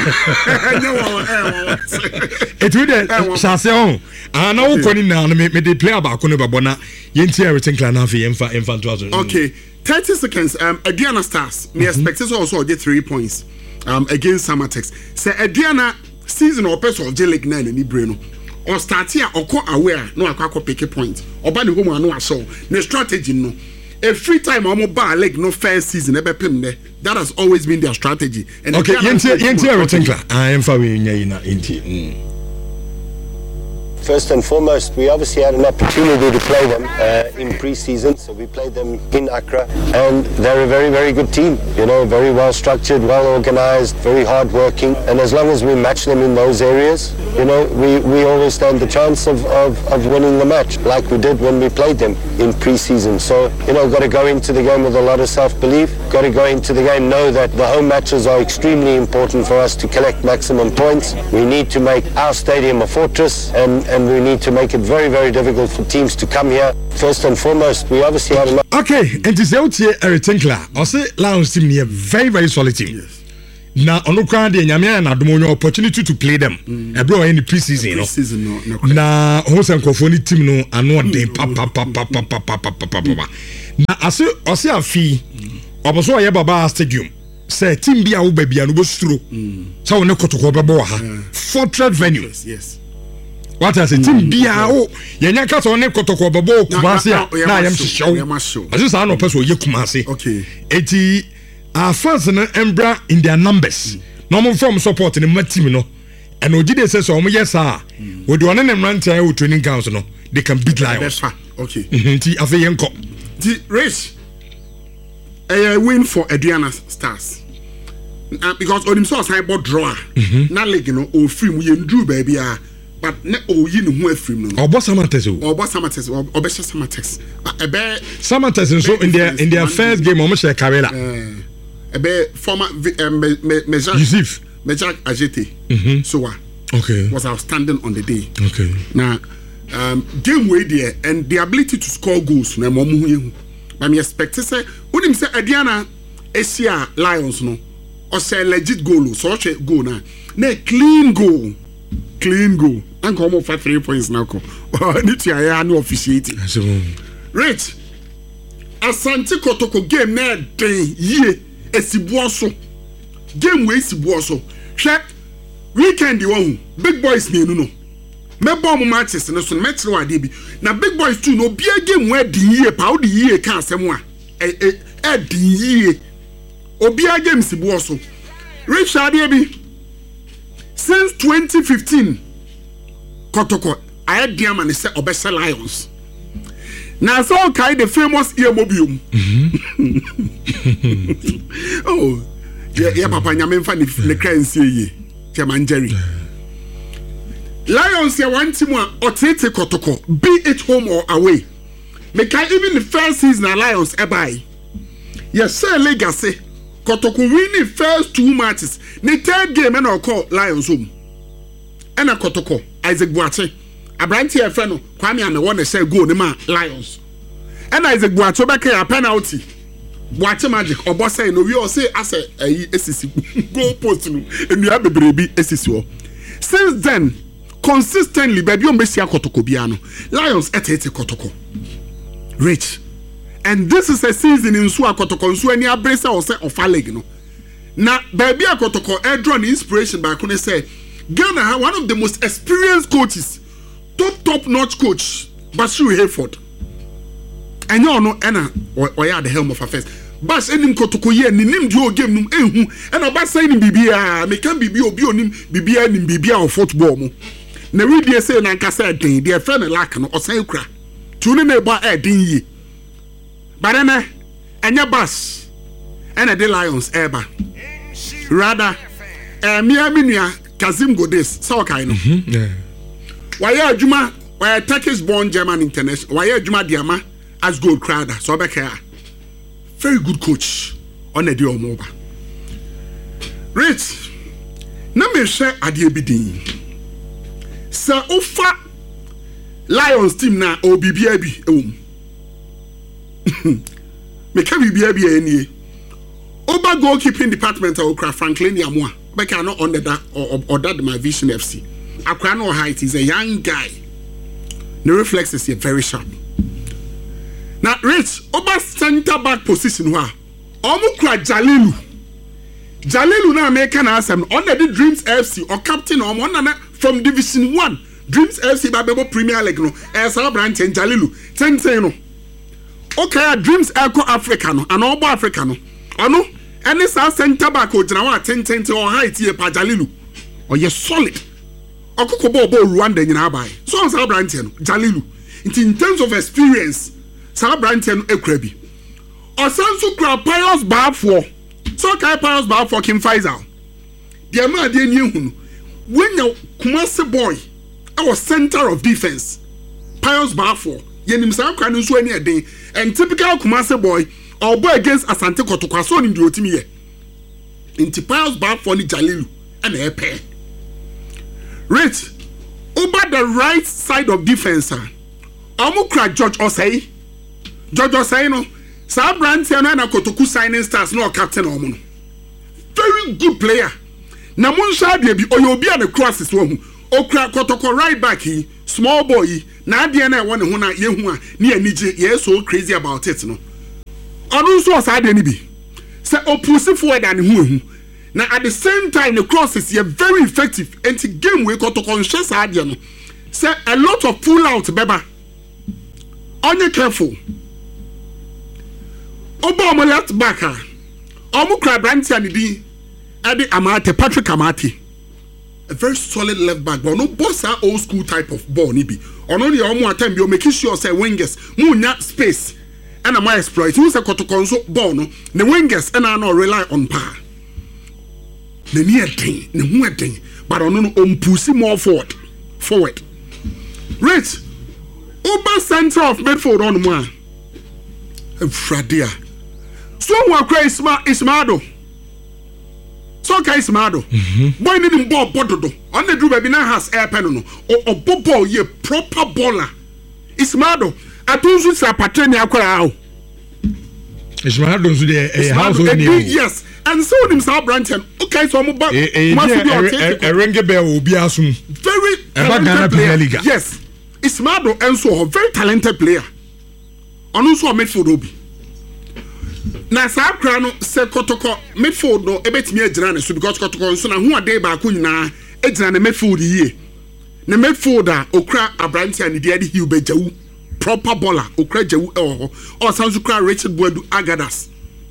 [SPEAKER 2] it will shall say on. I know calling now, me me the player back on the Babona, Yenti everything clan of Infa Infant.
[SPEAKER 4] Okay, thirty seconds. Um, Adiana Stars, me expect also get three points. Um, against Samatex. Say Adiana season or person of J League nine and Ibreno. Or start here or co aware no akwa pick a point. Or by the home no so. The strategy no. A free time or mobile leg no fair season ever pim there. That has always been their strategy. And
[SPEAKER 2] okay, Yenti Yenti everything. I am for we in
[SPEAKER 5] First and foremost, we obviously had an opportunity to play them uh, in pre-season, so we played them in Accra, and they're a very, very good team. You know, very well structured, well organized, very hard working, and as long as we match them in those areas, you know, we, we always stand the chance of, of, of winning the match, like we did when we played them in pre-season. So, you know, got to go into the game with a lot of self-belief, got to go into the game, know that the home matches are extremely important for us to collect maximum points. We need to make our stadium a fortress, and and we need to make it very, very difficult for teams to come here. First and foremost, we obviously had a lot.
[SPEAKER 2] Okay, and this out here, Eric Tinkler, I say Lions team here very, very solid team.
[SPEAKER 4] Yes.
[SPEAKER 2] na ono kwa de nyame na dom onyo opportunity to play them ebro in the pre-season no na ho se nkofo ni team no ano den pa pa pa pa pa pa pa pa pa na ase ose afi oboso ye baba stadium say team bia wo ba bia no bo stro so wo ne kotoko bebo ha fortress venue yes what I say team bia o yenya ka so ne kotoko bebo Kumasi na yam show aso sa no person ye Kumasi
[SPEAKER 4] okay
[SPEAKER 2] eti our fans na embra in their numbers no mo from support in my team no and ogide say so mo yes ah we do one na mrantia o training grounds no they can beat Lions
[SPEAKER 4] okay
[SPEAKER 2] nti afa yenko
[SPEAKER 4] the race a win for Adriana Stars uh, because on him so sign board drawer na league no o free mu ye ndru baby ah but ne o yi ne ho afrim no
[SPEAKER 2] obo Samatex o
[SPEAKER 4] obo Samatex obo she Samatex ebe
[SPEAKER 2] Samatex so in their in their first game o mo share Karela
[SPEAKER 4] ebe former Meja
[SPEAKER 2] Yusuf
[SPEAKER 4] Meja Ajete so what
[SPEAKER 2] okay
[SPEAKER 4] was outstanding on the day
[SPEAKER 2] okay
[SPEAKER 4] now um game way there and the ability to score goals na mo mu hu but me expect say when him say Adriana Asia Lions no or say legit goal so che goal na na clean goal clean goal and come for three points now ko need to ya no officiating right Asante Kotoko game na den yie esibuo so game we esibuo so hwe weekend you won big boys me no no me bomb matches no so metro wade bi na big boys too no bia game we din yie pa o di yie ka asem a e e din yie obia game esibuo so Richard bi since twenty fifteen Kotoko I diamond say obese Lions now so kai the famous Eomobium oh yeah yeah papa nyame mfa ne ne kransie ye Chairman Jerry Lions ya one team a otete Kotoko be it home or away me kai even the first season Lions e buy yes sir legacy Kotoko win the first two matches the third game and call Lions home and a Kotoko Isaac Boache Abranti e friend no Kwame Ame won say goal ne ma Lions and Isaac Boache be a penalty Boache magic obo say no we all say as a asisi goal post no enua bebrebi asisi o since then consistently baby on besia Kotoko bia no Lions etete Kotoko rich and this is a season in Sua Kotoko nso ani abresa o say ofa leg no na baby Kotoko e draw the inspiration by Kone say Ghana one of the most experienced coaches top top notch coach Bashir Hayford and you know ena or ya the helm of affairs Bash enim Kotoko ye ni nim di o game num ehu ena ba say ni bibia me kan bibia obi onim bibia nim bibia of football mo na we dey say na nkasa den dey friend lack no osan kura tuni na ba e din yi but ena enya Bash ena the Lions eba rather eh me aminua Kazim Godes so kai no yeah why adwuma why Turkish born German international why adwuma diama as gold crowder so be care very good coach on the day of Moba rich na me share ade bidin sa ofa Lions team na obibia bi ewum me ka bibia bi enie oba goalkeeping department of Okra Franklin Yamwa but cannot under that or, or that my vision F C. Akrano height is a young guy. The reflexes are very sharp. Now, Rich, over center back position, wa Omukra Jalilu. Jalilu na American Assam under the Dreams F C or captain or one from Division One. Dreams F C Babebo Premier League no. As our branch and Jalilu. Ten ten no. Okay, Dreams Echo Africano and all Africano. Ano. And this our center back or Janawa ten ten or height here pa Jalilu. Or you're solid. Or Kokobo Bo Rwanda in Abai. So as our branch Jalilu. In terms of experience, Sir Branton Ekrebi. Or Sansu Kra Pius Bar for so Kai Pius Bar for Kim Faisal. The man de knew when you Kumasi boy, our center of defense. Pius Bar for Yenim Sam Kranusu any a day, and typical Kumasi boy, or boy against Asante Kotoko so in the Otimi. Into Pius Bar for the Jalilu and a pair. Rich over the right side of defense, sir. Amukra George Osei. George Osei no. Sa Branton and Kotoku signing stars no captain or mono. very good player na Munsha de bi oyobi a the crosses wo hu okra Kotoko right back he small boy na ade na e wo ne ho na ye hu a ne anije ye so crazy about it no onu so sa ade ni bi say opposite forward and hu hu na at the same time the crosses ye very effective and the game we Kotoko nhwe sa ade no say a lot of pull out beba onye careful oba mo left back a omo kra branch and di Adi Amate, Patrick Amate, a very solid left back, but no boss are old school type of ball, nibi. Or only a more time you're making sure say wingers, moon that space, and a my exploit. Who's a Kotoko ball, no? The wingers and I know rely on power. The near thing, the more thing, but on no pussy more forward, forward. Right, over center of midfield on one. Fradia. So what crazy Ismado. So kai smado boy need him ball bododo on the do baby na has air pen no o ball ye proper baller ismado atunzu sa patreni akwara o
[SPEAKER 2] ismado nzu de eh house o ni
[SPEAKER 4] yes and so him sa branch and okay so mo ba
[SPEAKER 2] erenge be obi asum
[SPEAKER 4] very
[SPEAKER 2] talented player
[SPEAKER 4] yes ismado enso a very talented player onu so midfield obi na sa akra no se Kotoko midfield no ebetimi agina ne so because Kotoko nso na hu ade ba ko nyina agina ne midfield yie ne midfield a okra Abrantia ne dia de hiu bejawu proper baller okra jawu eh o sanzu kra Richard Boadu Agadas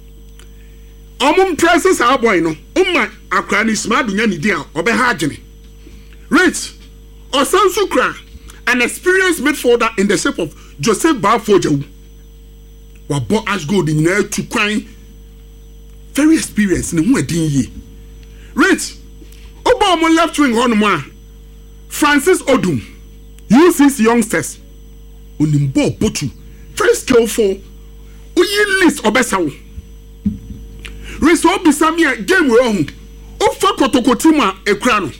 [SPEAKER 4] omum presses our boy no umma akra ni smadu nya ne dia obe ha agene rich o sanzu kra an experienced midfielder in the shape of Joseph Bafojawu wabo as gold in there to crying very experienced in who adin ye rich oba mo left wing on mo Francis Odum use these youngsters onimbo botu very skillful uyi list obesawo rich obisamia game we on ofa Kotoko team a ekra no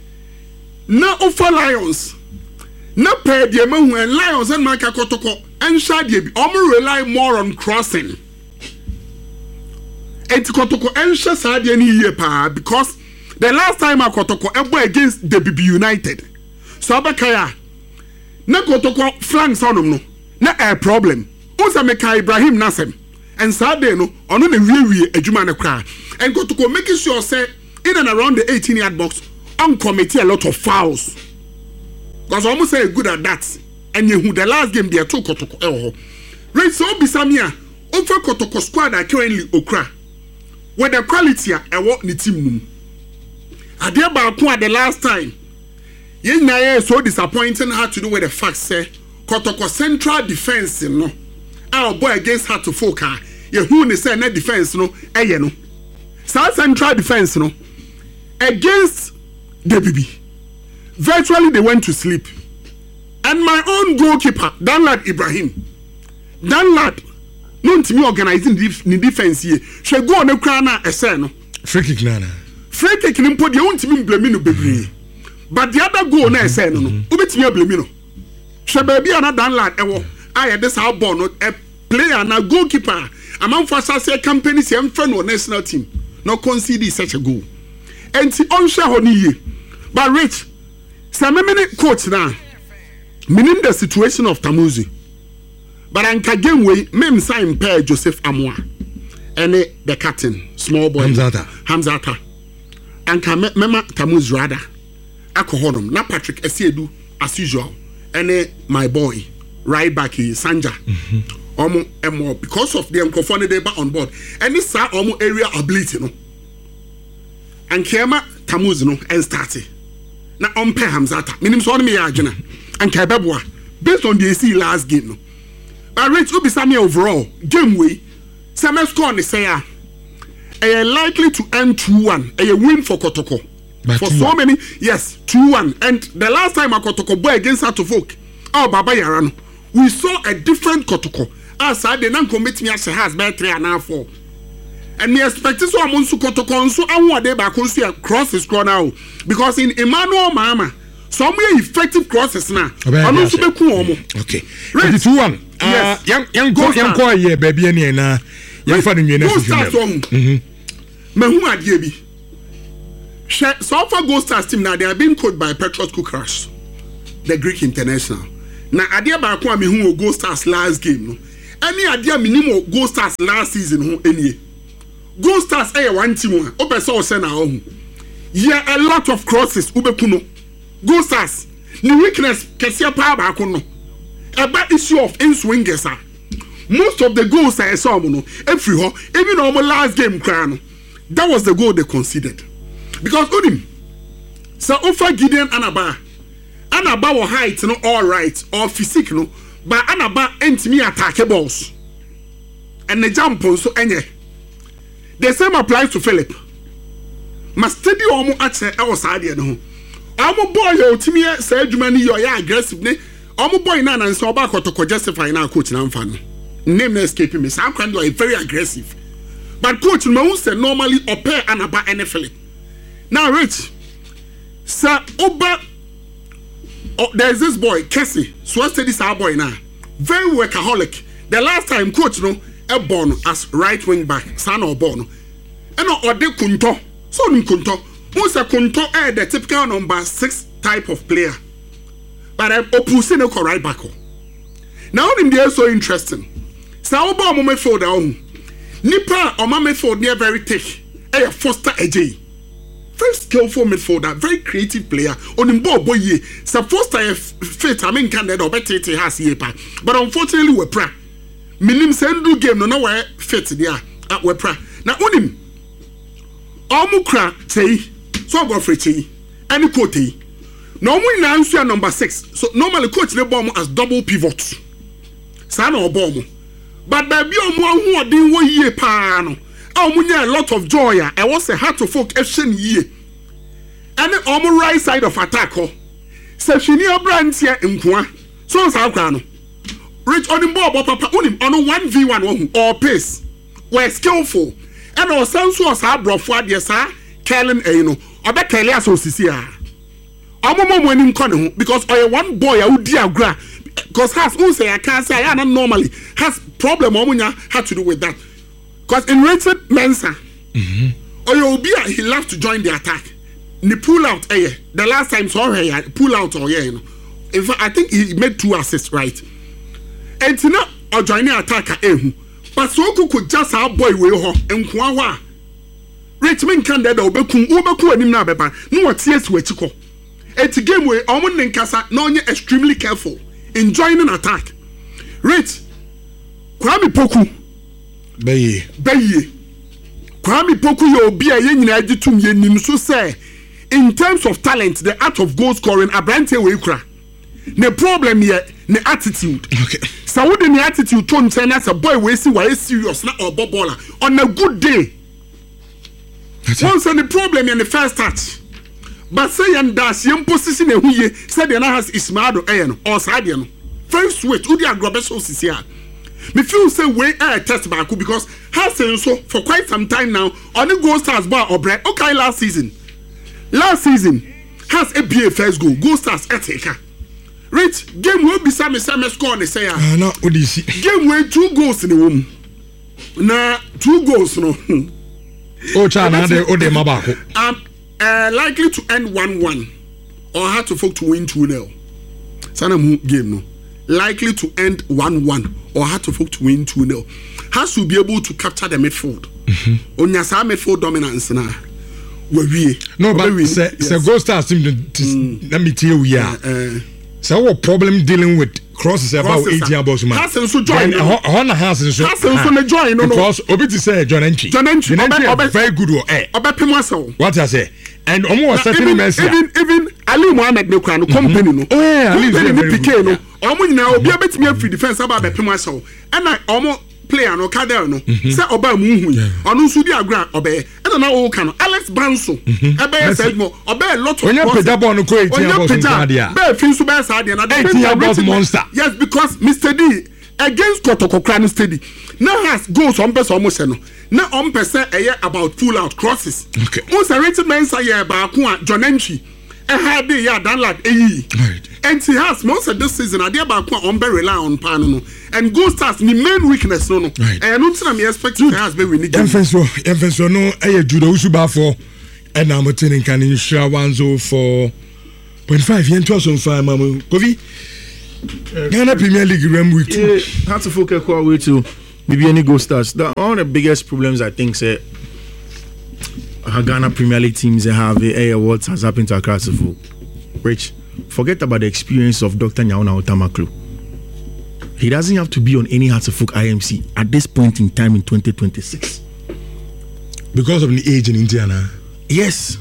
[SPEAKER 4] na ofa Lions na pair de ma hu Lions and Maka Kotoko and Shadi bi omo rely more on crossing enti Kotoko ensha Sadia ni ye pa because the last time a Kotoko ebo against the B B United so abakaya na Kotoko flanks onom no na a problem usa meka Ibrahim Nasem and Sadia no ono na wiwie adwuma ne kra and Kotoko making sure say in and around the eighteen yard box on committee a lot of fouls because almost say good at that. And you who the last game they took Kotoko eh right so bisamia over Kotoko squad are currently okra with the quality a ewo ni team num ade ba ko at the last time yen na ye so disappointing had to do with the fact say Kotoko central defense no our boy against had to foka ye who ni say na defense no eye no south central defense no against the B B virtually they went to sleep. And my own goalkeeper, Danlad Ibrahim. Danlad, no to me organizing the defense here. She go on the crana a sen.
[SPEAKER 2] Free kick nana.
[SPEAKER 4] Free kick in put the own to me blamino baby. But the other goal na sen no. Ubit me blamino. She baby another Danlad ewo. I had this how born a player and a goalkeeper. Among for say company same friend or national team. No concede such a goal. And see on share honey. But rich. Some minute coach now. Meaning the situation of Tamuzi. But anka game way, mem sign pair Joseph Amwa. And the captain, small boy.
[SPEAKER 2] Hamzata.
[SPEAKER 4] Hamzata. Anka mema Tamuzi rather. Ako honum. Na Patrick Esiedu as usual. And my boy, right back here, Sanja. Omo emo because of the microphone they back on board. And this sa omo area ability no. And Kema Tamuzi no and started. Na ompe Hamzata. Minim so me ya agena. And Kababwa, based on the A C last game. No. But Rich Ubisami overall, game way, Same score on the say, are likely to end two one, a win for Kotoko. But for so many, yes, two one. And the last time a Kotoko boy against Hatofok, oh, Baba Yarano, we saw a different Kotoko. As I did not commit me as a has by three and a half four. And me expect so I'm on Kotoko, so I want them back cross the score now. Because in Emmanuel Mama, some effective crosses now. I'm also be cool.
[SPEAKER 2] Okay. Ready two one. Yes. Young young go young go here baby any na. Young fan in you next.
[SPEAKER 4] Mhm. mehu adie bi so far Gold Stars team now they are being coached by Petros Kukras, the Greek international. Now adie ba ko mehu Gold Stars last game no any adie minimum Gold Stars last season ho enie Gold Stars eh one team o pese o se na ho yeah a lot of crosses ubeku no Gold Stars ni weakness kese pa ba ko no eba issue of in swingers ah most of the goals I saw no every ho even on my last game crown that was the goal they conceded because onim so offer Gideon Anaba Anaba was height no all right or physique no but Anaba entimi attack balls and the jump so enye the same applies to Philip must study omo ache e was ade no omo boy o timi say adwuma ni yo ya aggressive ne omo boy na na so ba kotoko justify na coach na mfa no name na escaping me some kind of very aggressive but coach no say normally open Anaba and Philip. Now, Rich, sir, Oba, oh, there's this boy, Kessie, so study this our boy now. Very workaholic. The last time coach no, a born as right wing back, son or born. And no, or de Kunto, so in Kunto, most a Kunto eh the typical number six type of player. But I'm opposing a right back. Now, in there so interesting. So, Oba, Mome Ford down. Nipa, or Mame Ford near very thick. Eh, Foster A J. Very skillful midfielder, very creative player. On him boy boy ye. Supposed to have fit. I mean, can that or better it has ye pa. But unfortunately, we're pra. Minim sendu game no no where fit there. At we're pra. Now on him. Omukra say so go for chi. Any quote. Normally now you are number six. So normally coach the bomb as double pivot. San or bomb. But baby on one who are doing one year pa no. Oh, a lot of joy. I was a heart to folk action ye. And on the right side of attack. So she near brands here in Kwa. So as our crown. Rich on the ball, papa on him on a one v one or pace. We're skillful. And our sons was our bro for yes, sir. Kellen, you know, or that Kelly Association. I'm a mom when him calling because I one boy I would dear gra. Because has who say I can't say I don't normally has problem Omunya had to do with that. Because in Richard Mensah, mm-hmm. or you'll be he loves to join the attack. Ni pull out eh, the last time saw her pull out or yeah, you know. In fact, I think he made two assists, right? And to not or join the attack eh. But so could just have boy we ho and kwawa. Richmond can that obekum obeku anim na beba. No what tears we chiko. It's a game where Omon Nkasa no extremely careful in joining attack. Rich Kwame Poku Beye. Beye. Kwame Poku yo be a yen nyina agitum yenim so say in terms of talent the art of goal scoring Abrante we kura. The problem here the attitude. Okay. So what the attitude to say as a boy we see why serious na or baller on a good day. Once the problem in the first touch. But say and dash yam position e hu ye said the na has Ismail Ayen or Sadio. Very sweet udi agrobeso sisia. Me feel say way air test back because has so for quite some time now on the Gold Stars bar or bread. Okay, last season. Last season has a B A first goal. Gold Stars eteka. Rich game will be some some score on the say. Ah no, game way two goals in the room. Na two goals no.
[SPEAKER 2] Oh Chana de o de mabako.
[SPEAKER 4] Um uh, likely to end one one or had to folk to win two nil. Sana mu game no. Likely to end one one or had to folk to win two nil. Has to be able to capture the midfield. Mm-hmm. On your midfield dominance now. We
[SPEAKER 2] no, but say yes. Gold Stars team mm. Let me tell you, yeah. Uh, so what problem dealing with crosses about eighteen balls, man?
[SPEAKER 4] Hasn't so join.
[SPEAKER 2] Honor hasn't so.
[SPEAKER 4] Hasn't so join. No,
[SPEAKER 2] because Obiti say John Enchi.
[SPEAKER 4] John Enchi.
[SPEAKER 2] John Enchi very good. Eh. What I say. And almost certain mess.
[SPEAKER 4] Even even Ali Mohammed no kran company no.
[SPEAKER 2] Oh yeah, Ali
[SPEAKER 4] very good. No. Omo nyina obi abet me free defense about be pema so. And I omo player no kadel no. Say oba mu hu. Onu so di agra obe. And na o kan Alex Banso. E be say mo obe a lot of.
[SPEAKER 2] Onya peda ball no ko eighteen balls in dia.
[SPEAKER 4] Be fin so be say dia na
[SPEAKER 2] eighteen balls monster.
[SPEAKER 4] Yes, because Mister D against Kotoko Kran steady. Now has goals on person almost no. Now on person a year about pull out crosses. Okay. Once a rated man say yeah ba ko John Enchi. E had dey ya dan lad eyi. and he has most of this season I dey back on be rely on pan no and Gold Stars the main weakness no no and no tin am expect he has be winning
[SPEAKER 2] emphasis emphasis no eh Jude Usuba for and I'm telling can insure one oh four point five yen to so far mamu Kofi Ghana Premier League rem week two
[SPEAKER 3] how to focus call way to maybe any Gold Stars. The, one of the biggest problems I think say uh, Ghana Premier League teams they have a uh, what has happened to Accra Football. Rich, forget about the experience of Doctor Nyaona Otamaklo. He doesn't have to be on any Hartlepool I M C at this point in time in twenty twenty-six
[SPEAKER 2] because of the age in Indiana.
[SPEAKER 3] Yes.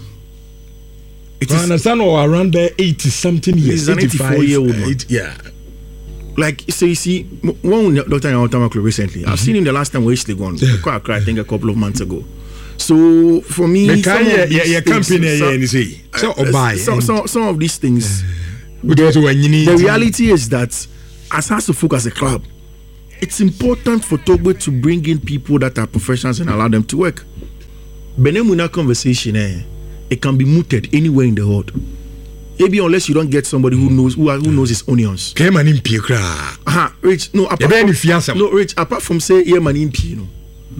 [SPEAKER 2] It I understand or around there eighty something years.
[SPEAKER 3] He's an eighty-four year old man.
[SPEAKER 2] Eight, yeah.
[SPEAKER 3] Like so you see one Doctor Nyaona Otamaklo recently. Mm-hmm. I've seen him the last time we actually gone. Yeah. I think a couple of months ago. So for me, some of,
[SPEAKER 2] yeah, yeah, company,
[SPEAKER 3] some,
[SPEAKER 2] yeah, so, uh, buy,
[SPEAKER 3] some, some, some of these things, uh, the, the reality is that as has to focus as a club, it's important for Togbe to bring in people that are professionals and allow them to work. Benemuna conversation, eh, it can be mooted anywhere in the world. Maybe unless you don't get somebody who knows who, who knows his onions.
[SPEAKER 2] Uh-huh,
[SPEAKER 3] Rich, no, apart from, no, Rich, apart from say, yeah, man, you know.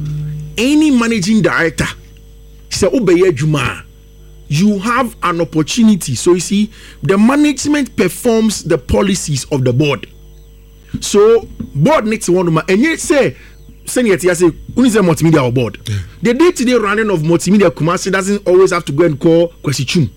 [SPEAKER 3] Any managing director say obeye juma you have an opportunity. So you see the management performs the policies of the board. So board needs one man and yet say say yet say unize multimedia or board. Yeah. The day-to-day running of multimedia Kumasi doesn't always have to go and call Kwesichum.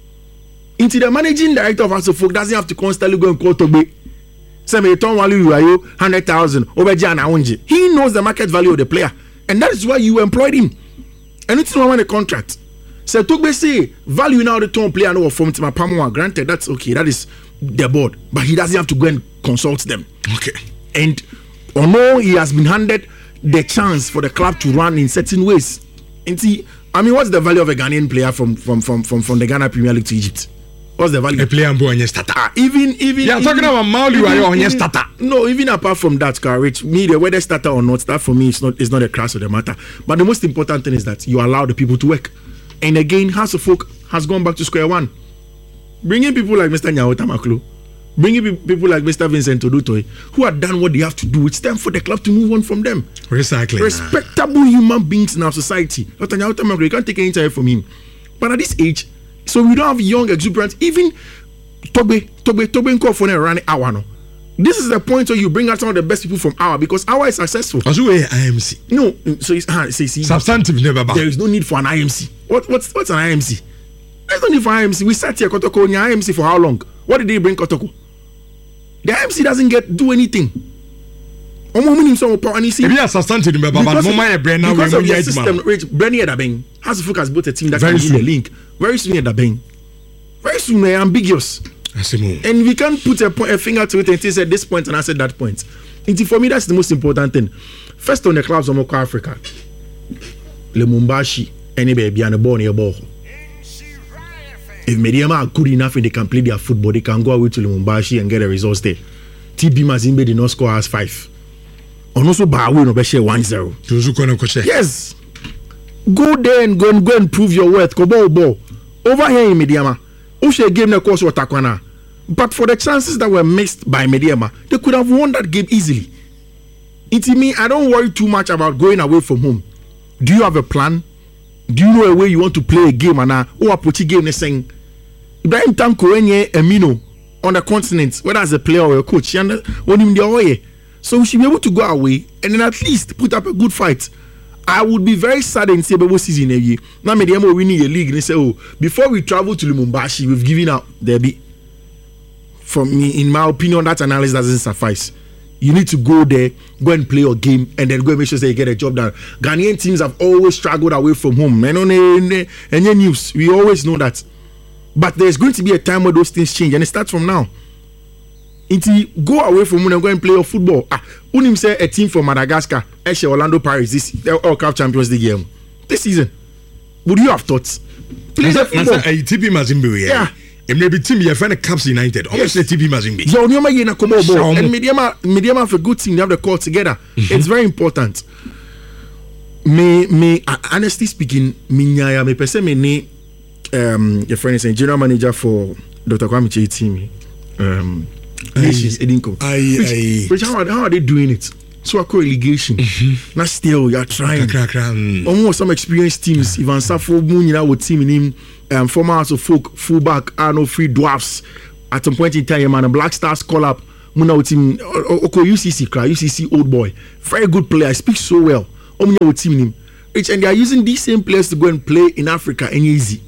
[SPEAKER 3] Into the managing director of Hartlepool doesn't have to constantly go and call Togbe. Say me turn value you one hundred thousand obeja na onje. He knows the market value of the player. And that is why you employed him. And it's not a contract. So Togbe say value now the turn player no from Tima Pamwa. Granted, that's okay. That is the board. But he doesn't have to go and consult them.
[SPEAKER 2] Okay.
[SPEAKER 3] And although he has been handed the chance for the club to run in certain ways. And see, I mean, what's the value of a Ghanaian player from from from from, from the Ghana Premier League to Egypt? What's the value?
[SPEAKER 2] A player on your starter.
[SPEAKER 3] Ah, even even
[SPEAKER 2] you're talking about Mauli on your starter.
[SPEAKER 3] No, even apart from that, Rich, me the whether starter or not, that for me is not is not a crash of the matter. But the most important thing is that you allow the people to work. And again, House of Folk has gone back to square one. Bringing people like Mister Nyaona Otamaklo, bringing people like Mister Vincent Odutoy, who have done what they have to do. It's time for the club to move on from them.
[SPEAKER 2] Recycling.
[SPEAKER 3] Respectable human beings in our society. Doctor Nyaona Otamaklo, you can't take any time from him. But at this age, so we don't have young exuberant. Even Togbe, Togbe, Togbe Nko for running hour no. This is the point where you bring out some of the best people from our because our is successful.
[SPEAKER 2] As well, I M C.
[SPEAKER 3] No, so it's uh, say, see,
[SPEAKER 2] substantive never back.
[SPEAKER 3] There is no need for an I M C. What what's what's an I M C? There's no need for I M C. We sat here Kotoko in I M C for how long? What did they bring Kotoko? The I M C doesn't get do anything.
[SPEAKER 2] If you are substantive, but
[SPEAKER 3] because of the system, Rich, Brenny Edabeng has to focus both a team that can be the link. Very soon Edabeng. Very soon they're ambiguous. And we can't put a, point, a finger to it and say at this point and I said that point. And for me, that's the most important thing. First on the clubs of Moko Africa, Le Mumbashi, any baby and a ball near ball. If Mediama are good enough and they can play their football, they can go away to Lumumbashi and get a results there. T B Mazimbe did not score as five. And also Bahawi no share one zero. Yes. Go there and go and go and prove your worth. Go ball ball. Over here in Mediama, Ushe game the course Watakwana. But for the chances that were missed by Mediama, they could have won that game easily. It's me, I don't worry too much about going away from home. Do you have a plan? Do you know a way you want to play a game and or approach a game saying Ibrahim Tanko Enye Emino on the continent, whether as a player or a coach, and on him the way. So we should be able to go away and then at least put up a good fight. I would be very sad and say about season a year. Now Mediamo winning a league and they say, oh, before we travel to Lumumbashi, we've given out Derby. For me, in my opinion, that analysis doesn't suffice. You need to go there, go and play your game, and then go and make sure that you get a job done. Ghanaian teams have always struggled away from home. And on any news, we always know that. But there's going to be a time where those things change, and it starts from now. Until go away from home and go and play your football. Ah, Unim say a team from Madagascar, Eshe Orlando Pirates, this All Cup Champions League game this season. Would you have thought? Play the football.
[SPEAKER 2] T B Mazimbe, yeah. And maybe team your friend Caps United. Obviously, T B Mazimbe.
[SPEAKER 3] Yeah, and Mediama, Mediama have a good team. They have the call together. Mm-hmm. It's very important. Me, me, honestly speaking, me, me, person, me, um, your friend is a general manager for Doctor Kwame Chei team. um, nations. Which, which how, are, how are they doing it? So I call relegation. Mm-hmm. Now still you're trying. Mm. Almost some experienced teams. Ivan Safo Munina with team in him. Um, former House of Folk fullback Arno Free Dwarfs. At some point in time, man, Black Stars call up. Muna with team. Oko U C C cry. U C C old boy. Very good player. Speaks so well. Omuna with team in him. And they are using these same players to go and play in Africa. And easy.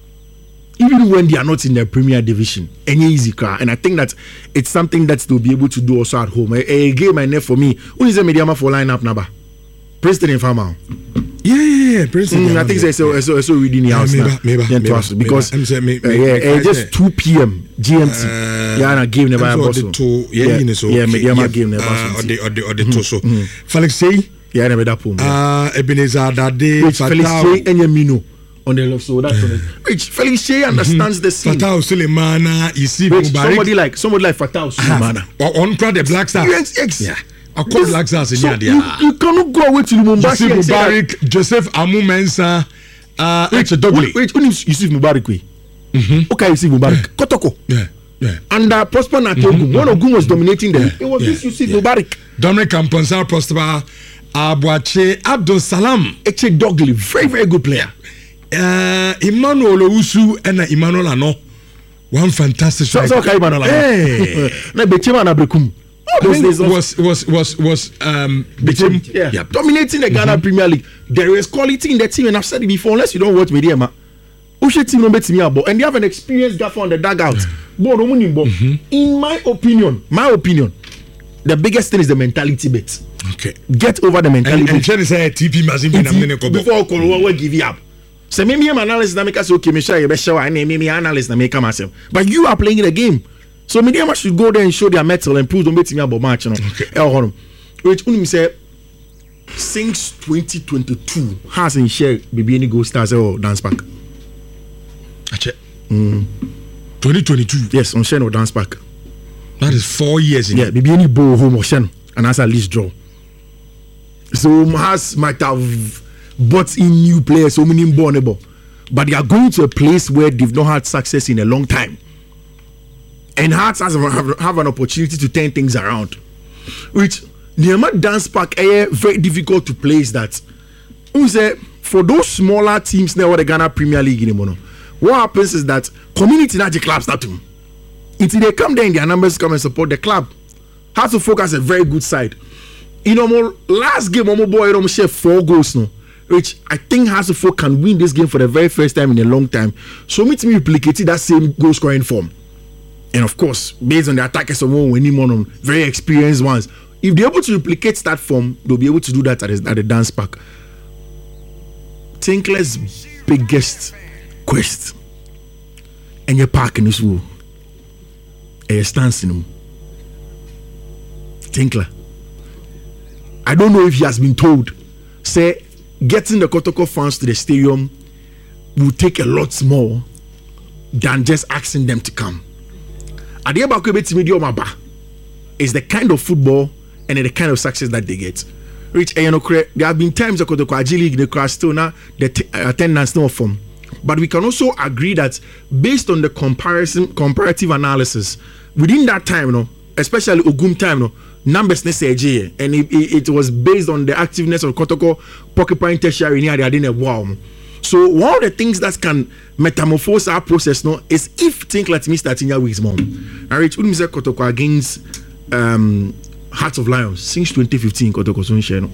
[SPEAKER 3] Even when they are not in the Premier Division, any easy car, and I think that it's something that they'll be able to do also at home. A, a game I know for me. Who is the medium for lineup number? Princeton and Farmer.
[SPEAKER 2] Yeah, yeah, yeah. Princeton.
[SPEAKER 3] Mm, I think it's so so so reading the house now. Maybe, maybe, maybe, because uh, yeah, uh, just two p.m. G M T. Uh, yeah, and game never
[SPEAKER 2] boss. Yeah, yeah, so
[SPEAKER 3] yeah, medium game never.
[SPEAKER 2] Or the or the or the torso. Felix say.
[SPEAKER 3] Yeah, never that poem.
[SPEAKER 2] Ah, Ebenezer that day.
[SPEAKER 3] Felix say and Yamino. On the left, so that's on it. Which Felix Shea understands mm-hmm. the scene.
[SPEAKER 2] Fatah Sulemana, Isif Mubarak.
[SPEAKER 3] Somebody like somebody like Fatah Sulemana.
[SPEAKER 2] Or on the Black Stars.
[SPEAKER 3] Yes, yes.
[SPEAKER 2] Yeah. I call Black Stars in
[SPEAKER 3] so you, you cannot go away to Lumumbashi
[SPEAKER 2] and say Mubarak, Joseph Amu Mensah, uh,
[SPEAKER 3] wait, wait, wait, who is Yusuf Mubarak? Mm-hmm. Okay, Yusuf Mubarak. Kotoko.
[SPEAKER 2] Yeah, yeah.
[SPEAKER 3] And uh, Prosper Natogu, mm-hmm. one of whom was dominating them. Yeah. It was yeah. this Yusuf yeah. Mubarak.
[SPEAKER 2] Dominic Camponsa, Prosper, Abuache, Abdul Salam.
[SPEAKER 3] Eche Dogley, very, very good player.
[SPEAKER 2] Uh, Emmanuel Owusu and uh, Emmanuel Ano, one fantastic
[SPEAKER 3] striker. So, so Emmanuel Ano. Hey, na Bechema na Brekum.
[SPEAKER 2] Was was was was um Bechem,
[SPEAKER 3] yeah. yeah, dominating the Ghana mm-hmm. Premier League. There is quality in the team, and I've said it before. Unless you don't watch media, ma, Ushe team no bet me about, and they have an experienced gaffer on the dugout. Mm-hmm. In my opinion, my opinion, the biggest thing is the mentality bit.
[SPEAKER 2] Okay,
[SPEAKER 3] get over the mentality.
[SPEAKER 2] And, and say T P must be
[SPEAKER 3] before Okoro will give you up. So maybe I'm analyst na make us okay, me sure you best show and maybe analyst na make myself. But you are playing the game. So media should go there and show their mettle and prove don't bet me about match, you know. Okay. Which when say since twenty twenty-two hasn't shared baby any Gold Stars or Dance Park.
[SPEAKER 2] Ache. Mm. twenty twenty-two.
[SPEAKER 3] Yes, on Shen or Dance Park.
[SPEAKER 2] That is four years in.
[SPEAKER 3] Yeah, baby any bow home or Shen and that's at least draw. So has might have bought in new players, so many bornable, but they are going to a place where they've not had success in a long time. And Hearts has have, have an opportunity to turn things around. Which Nehemiah Dance Park is very difficult to place that. Say, for those smaller teams now, the Ghana Premier League anymore. What happens is that community energy clubs start to until they come there and their numbers come and support the club. Has to focus a very good side. You know, last game, Momo boy, you know, share four goals now. Which I think Hasselhoff can win this game for the very first time in a long time. So me to me replicated that same goal scoring form. And of course, based on the attackers of one very experienced ones, if they're able to replicate that form, they'll be able to do that at the, at the Dance Park. Tinkler's biggest quest and your park in this world. And your stance in him. Tinkler. I don't know if he has been told, say, getting the Kotoko fans to the stadium will take a lot more than just asking them to come. Adiabakwebe is the kind of football and the kind of success that they get. Rich, there have been times that Kotoko Aji League the crash still now the t- attendance no form. But we can also agree that based on the comparison comparative analysis within that time, you know, especially Ogum time, you know, numbers necessary, and it, it, it was based on the activeness of Kotoko Porcupine Tertiary near the Adina wow. So one of the things that can metamorphose our process now is if think like me starting your week's mom. I reach Unmise Kotoko against um, Hearts of Lions since twenty fifteen. Kotoko so share no.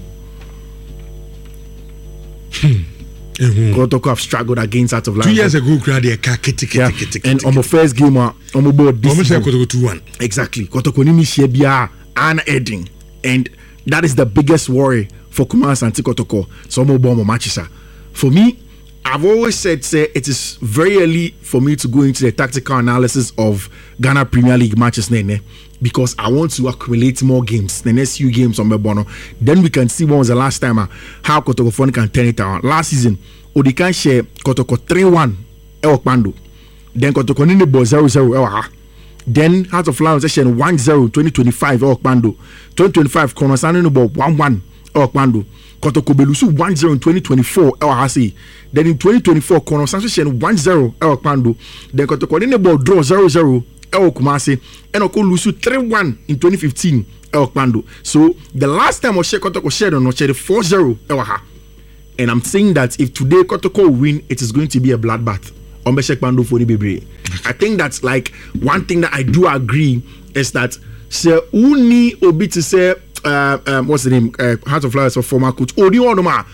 [SPEAKER 3] Kotoko have struggled against Hearts of Lions.
[SPEAKER 2] Two years ago, crowd they kiti
[SPEAKER 3] yeah. kiti And on the first game, on the board, this
[SPEAKER 2] Kotoko two one.
[SPEAKER 3] Exactly. Kotoko ni shebia and Edding, and that is the biggest worry for Kumasi and Kotoko. So mo bomb matches. For me, I've always said, say it is very early for me to go into the tactical analysis of Ghana Premier League matches, nene, because I want to accumulate more games, the next few games on Mebono. Then we can see when was the last time uh, how Kotoko Phone can turn it around. Last season, Odikan share Kotoko three one El Pando. Then Kotoko Nini Bo zero zero El. Then Hearts of Lions session one zero twenty twenty-five El Pando. twenty twenty-five Konosano Nubo one one El Pando. Kotoko Belusu one zero in twenty twenty-four El Hasi. Then in twenty twenty-four Konosano session one zero El Pando. Then Kotoko Nini Bo draw zero zero El Kumasi, and Oko Lusu three one in twenty fifteen. El Kpando. So the last time Oshe Kotoko shared on Oshe four zero Ewaha. And I'm saying that if today Kotoko win, it is going to be a bloodbath. Ombeshe Kpando for the baby. I think that's like one thing that I do agree is that se uni obi to say uh, um, what's the name? Uh, Heart of Flowers of former coach. Odi Onoma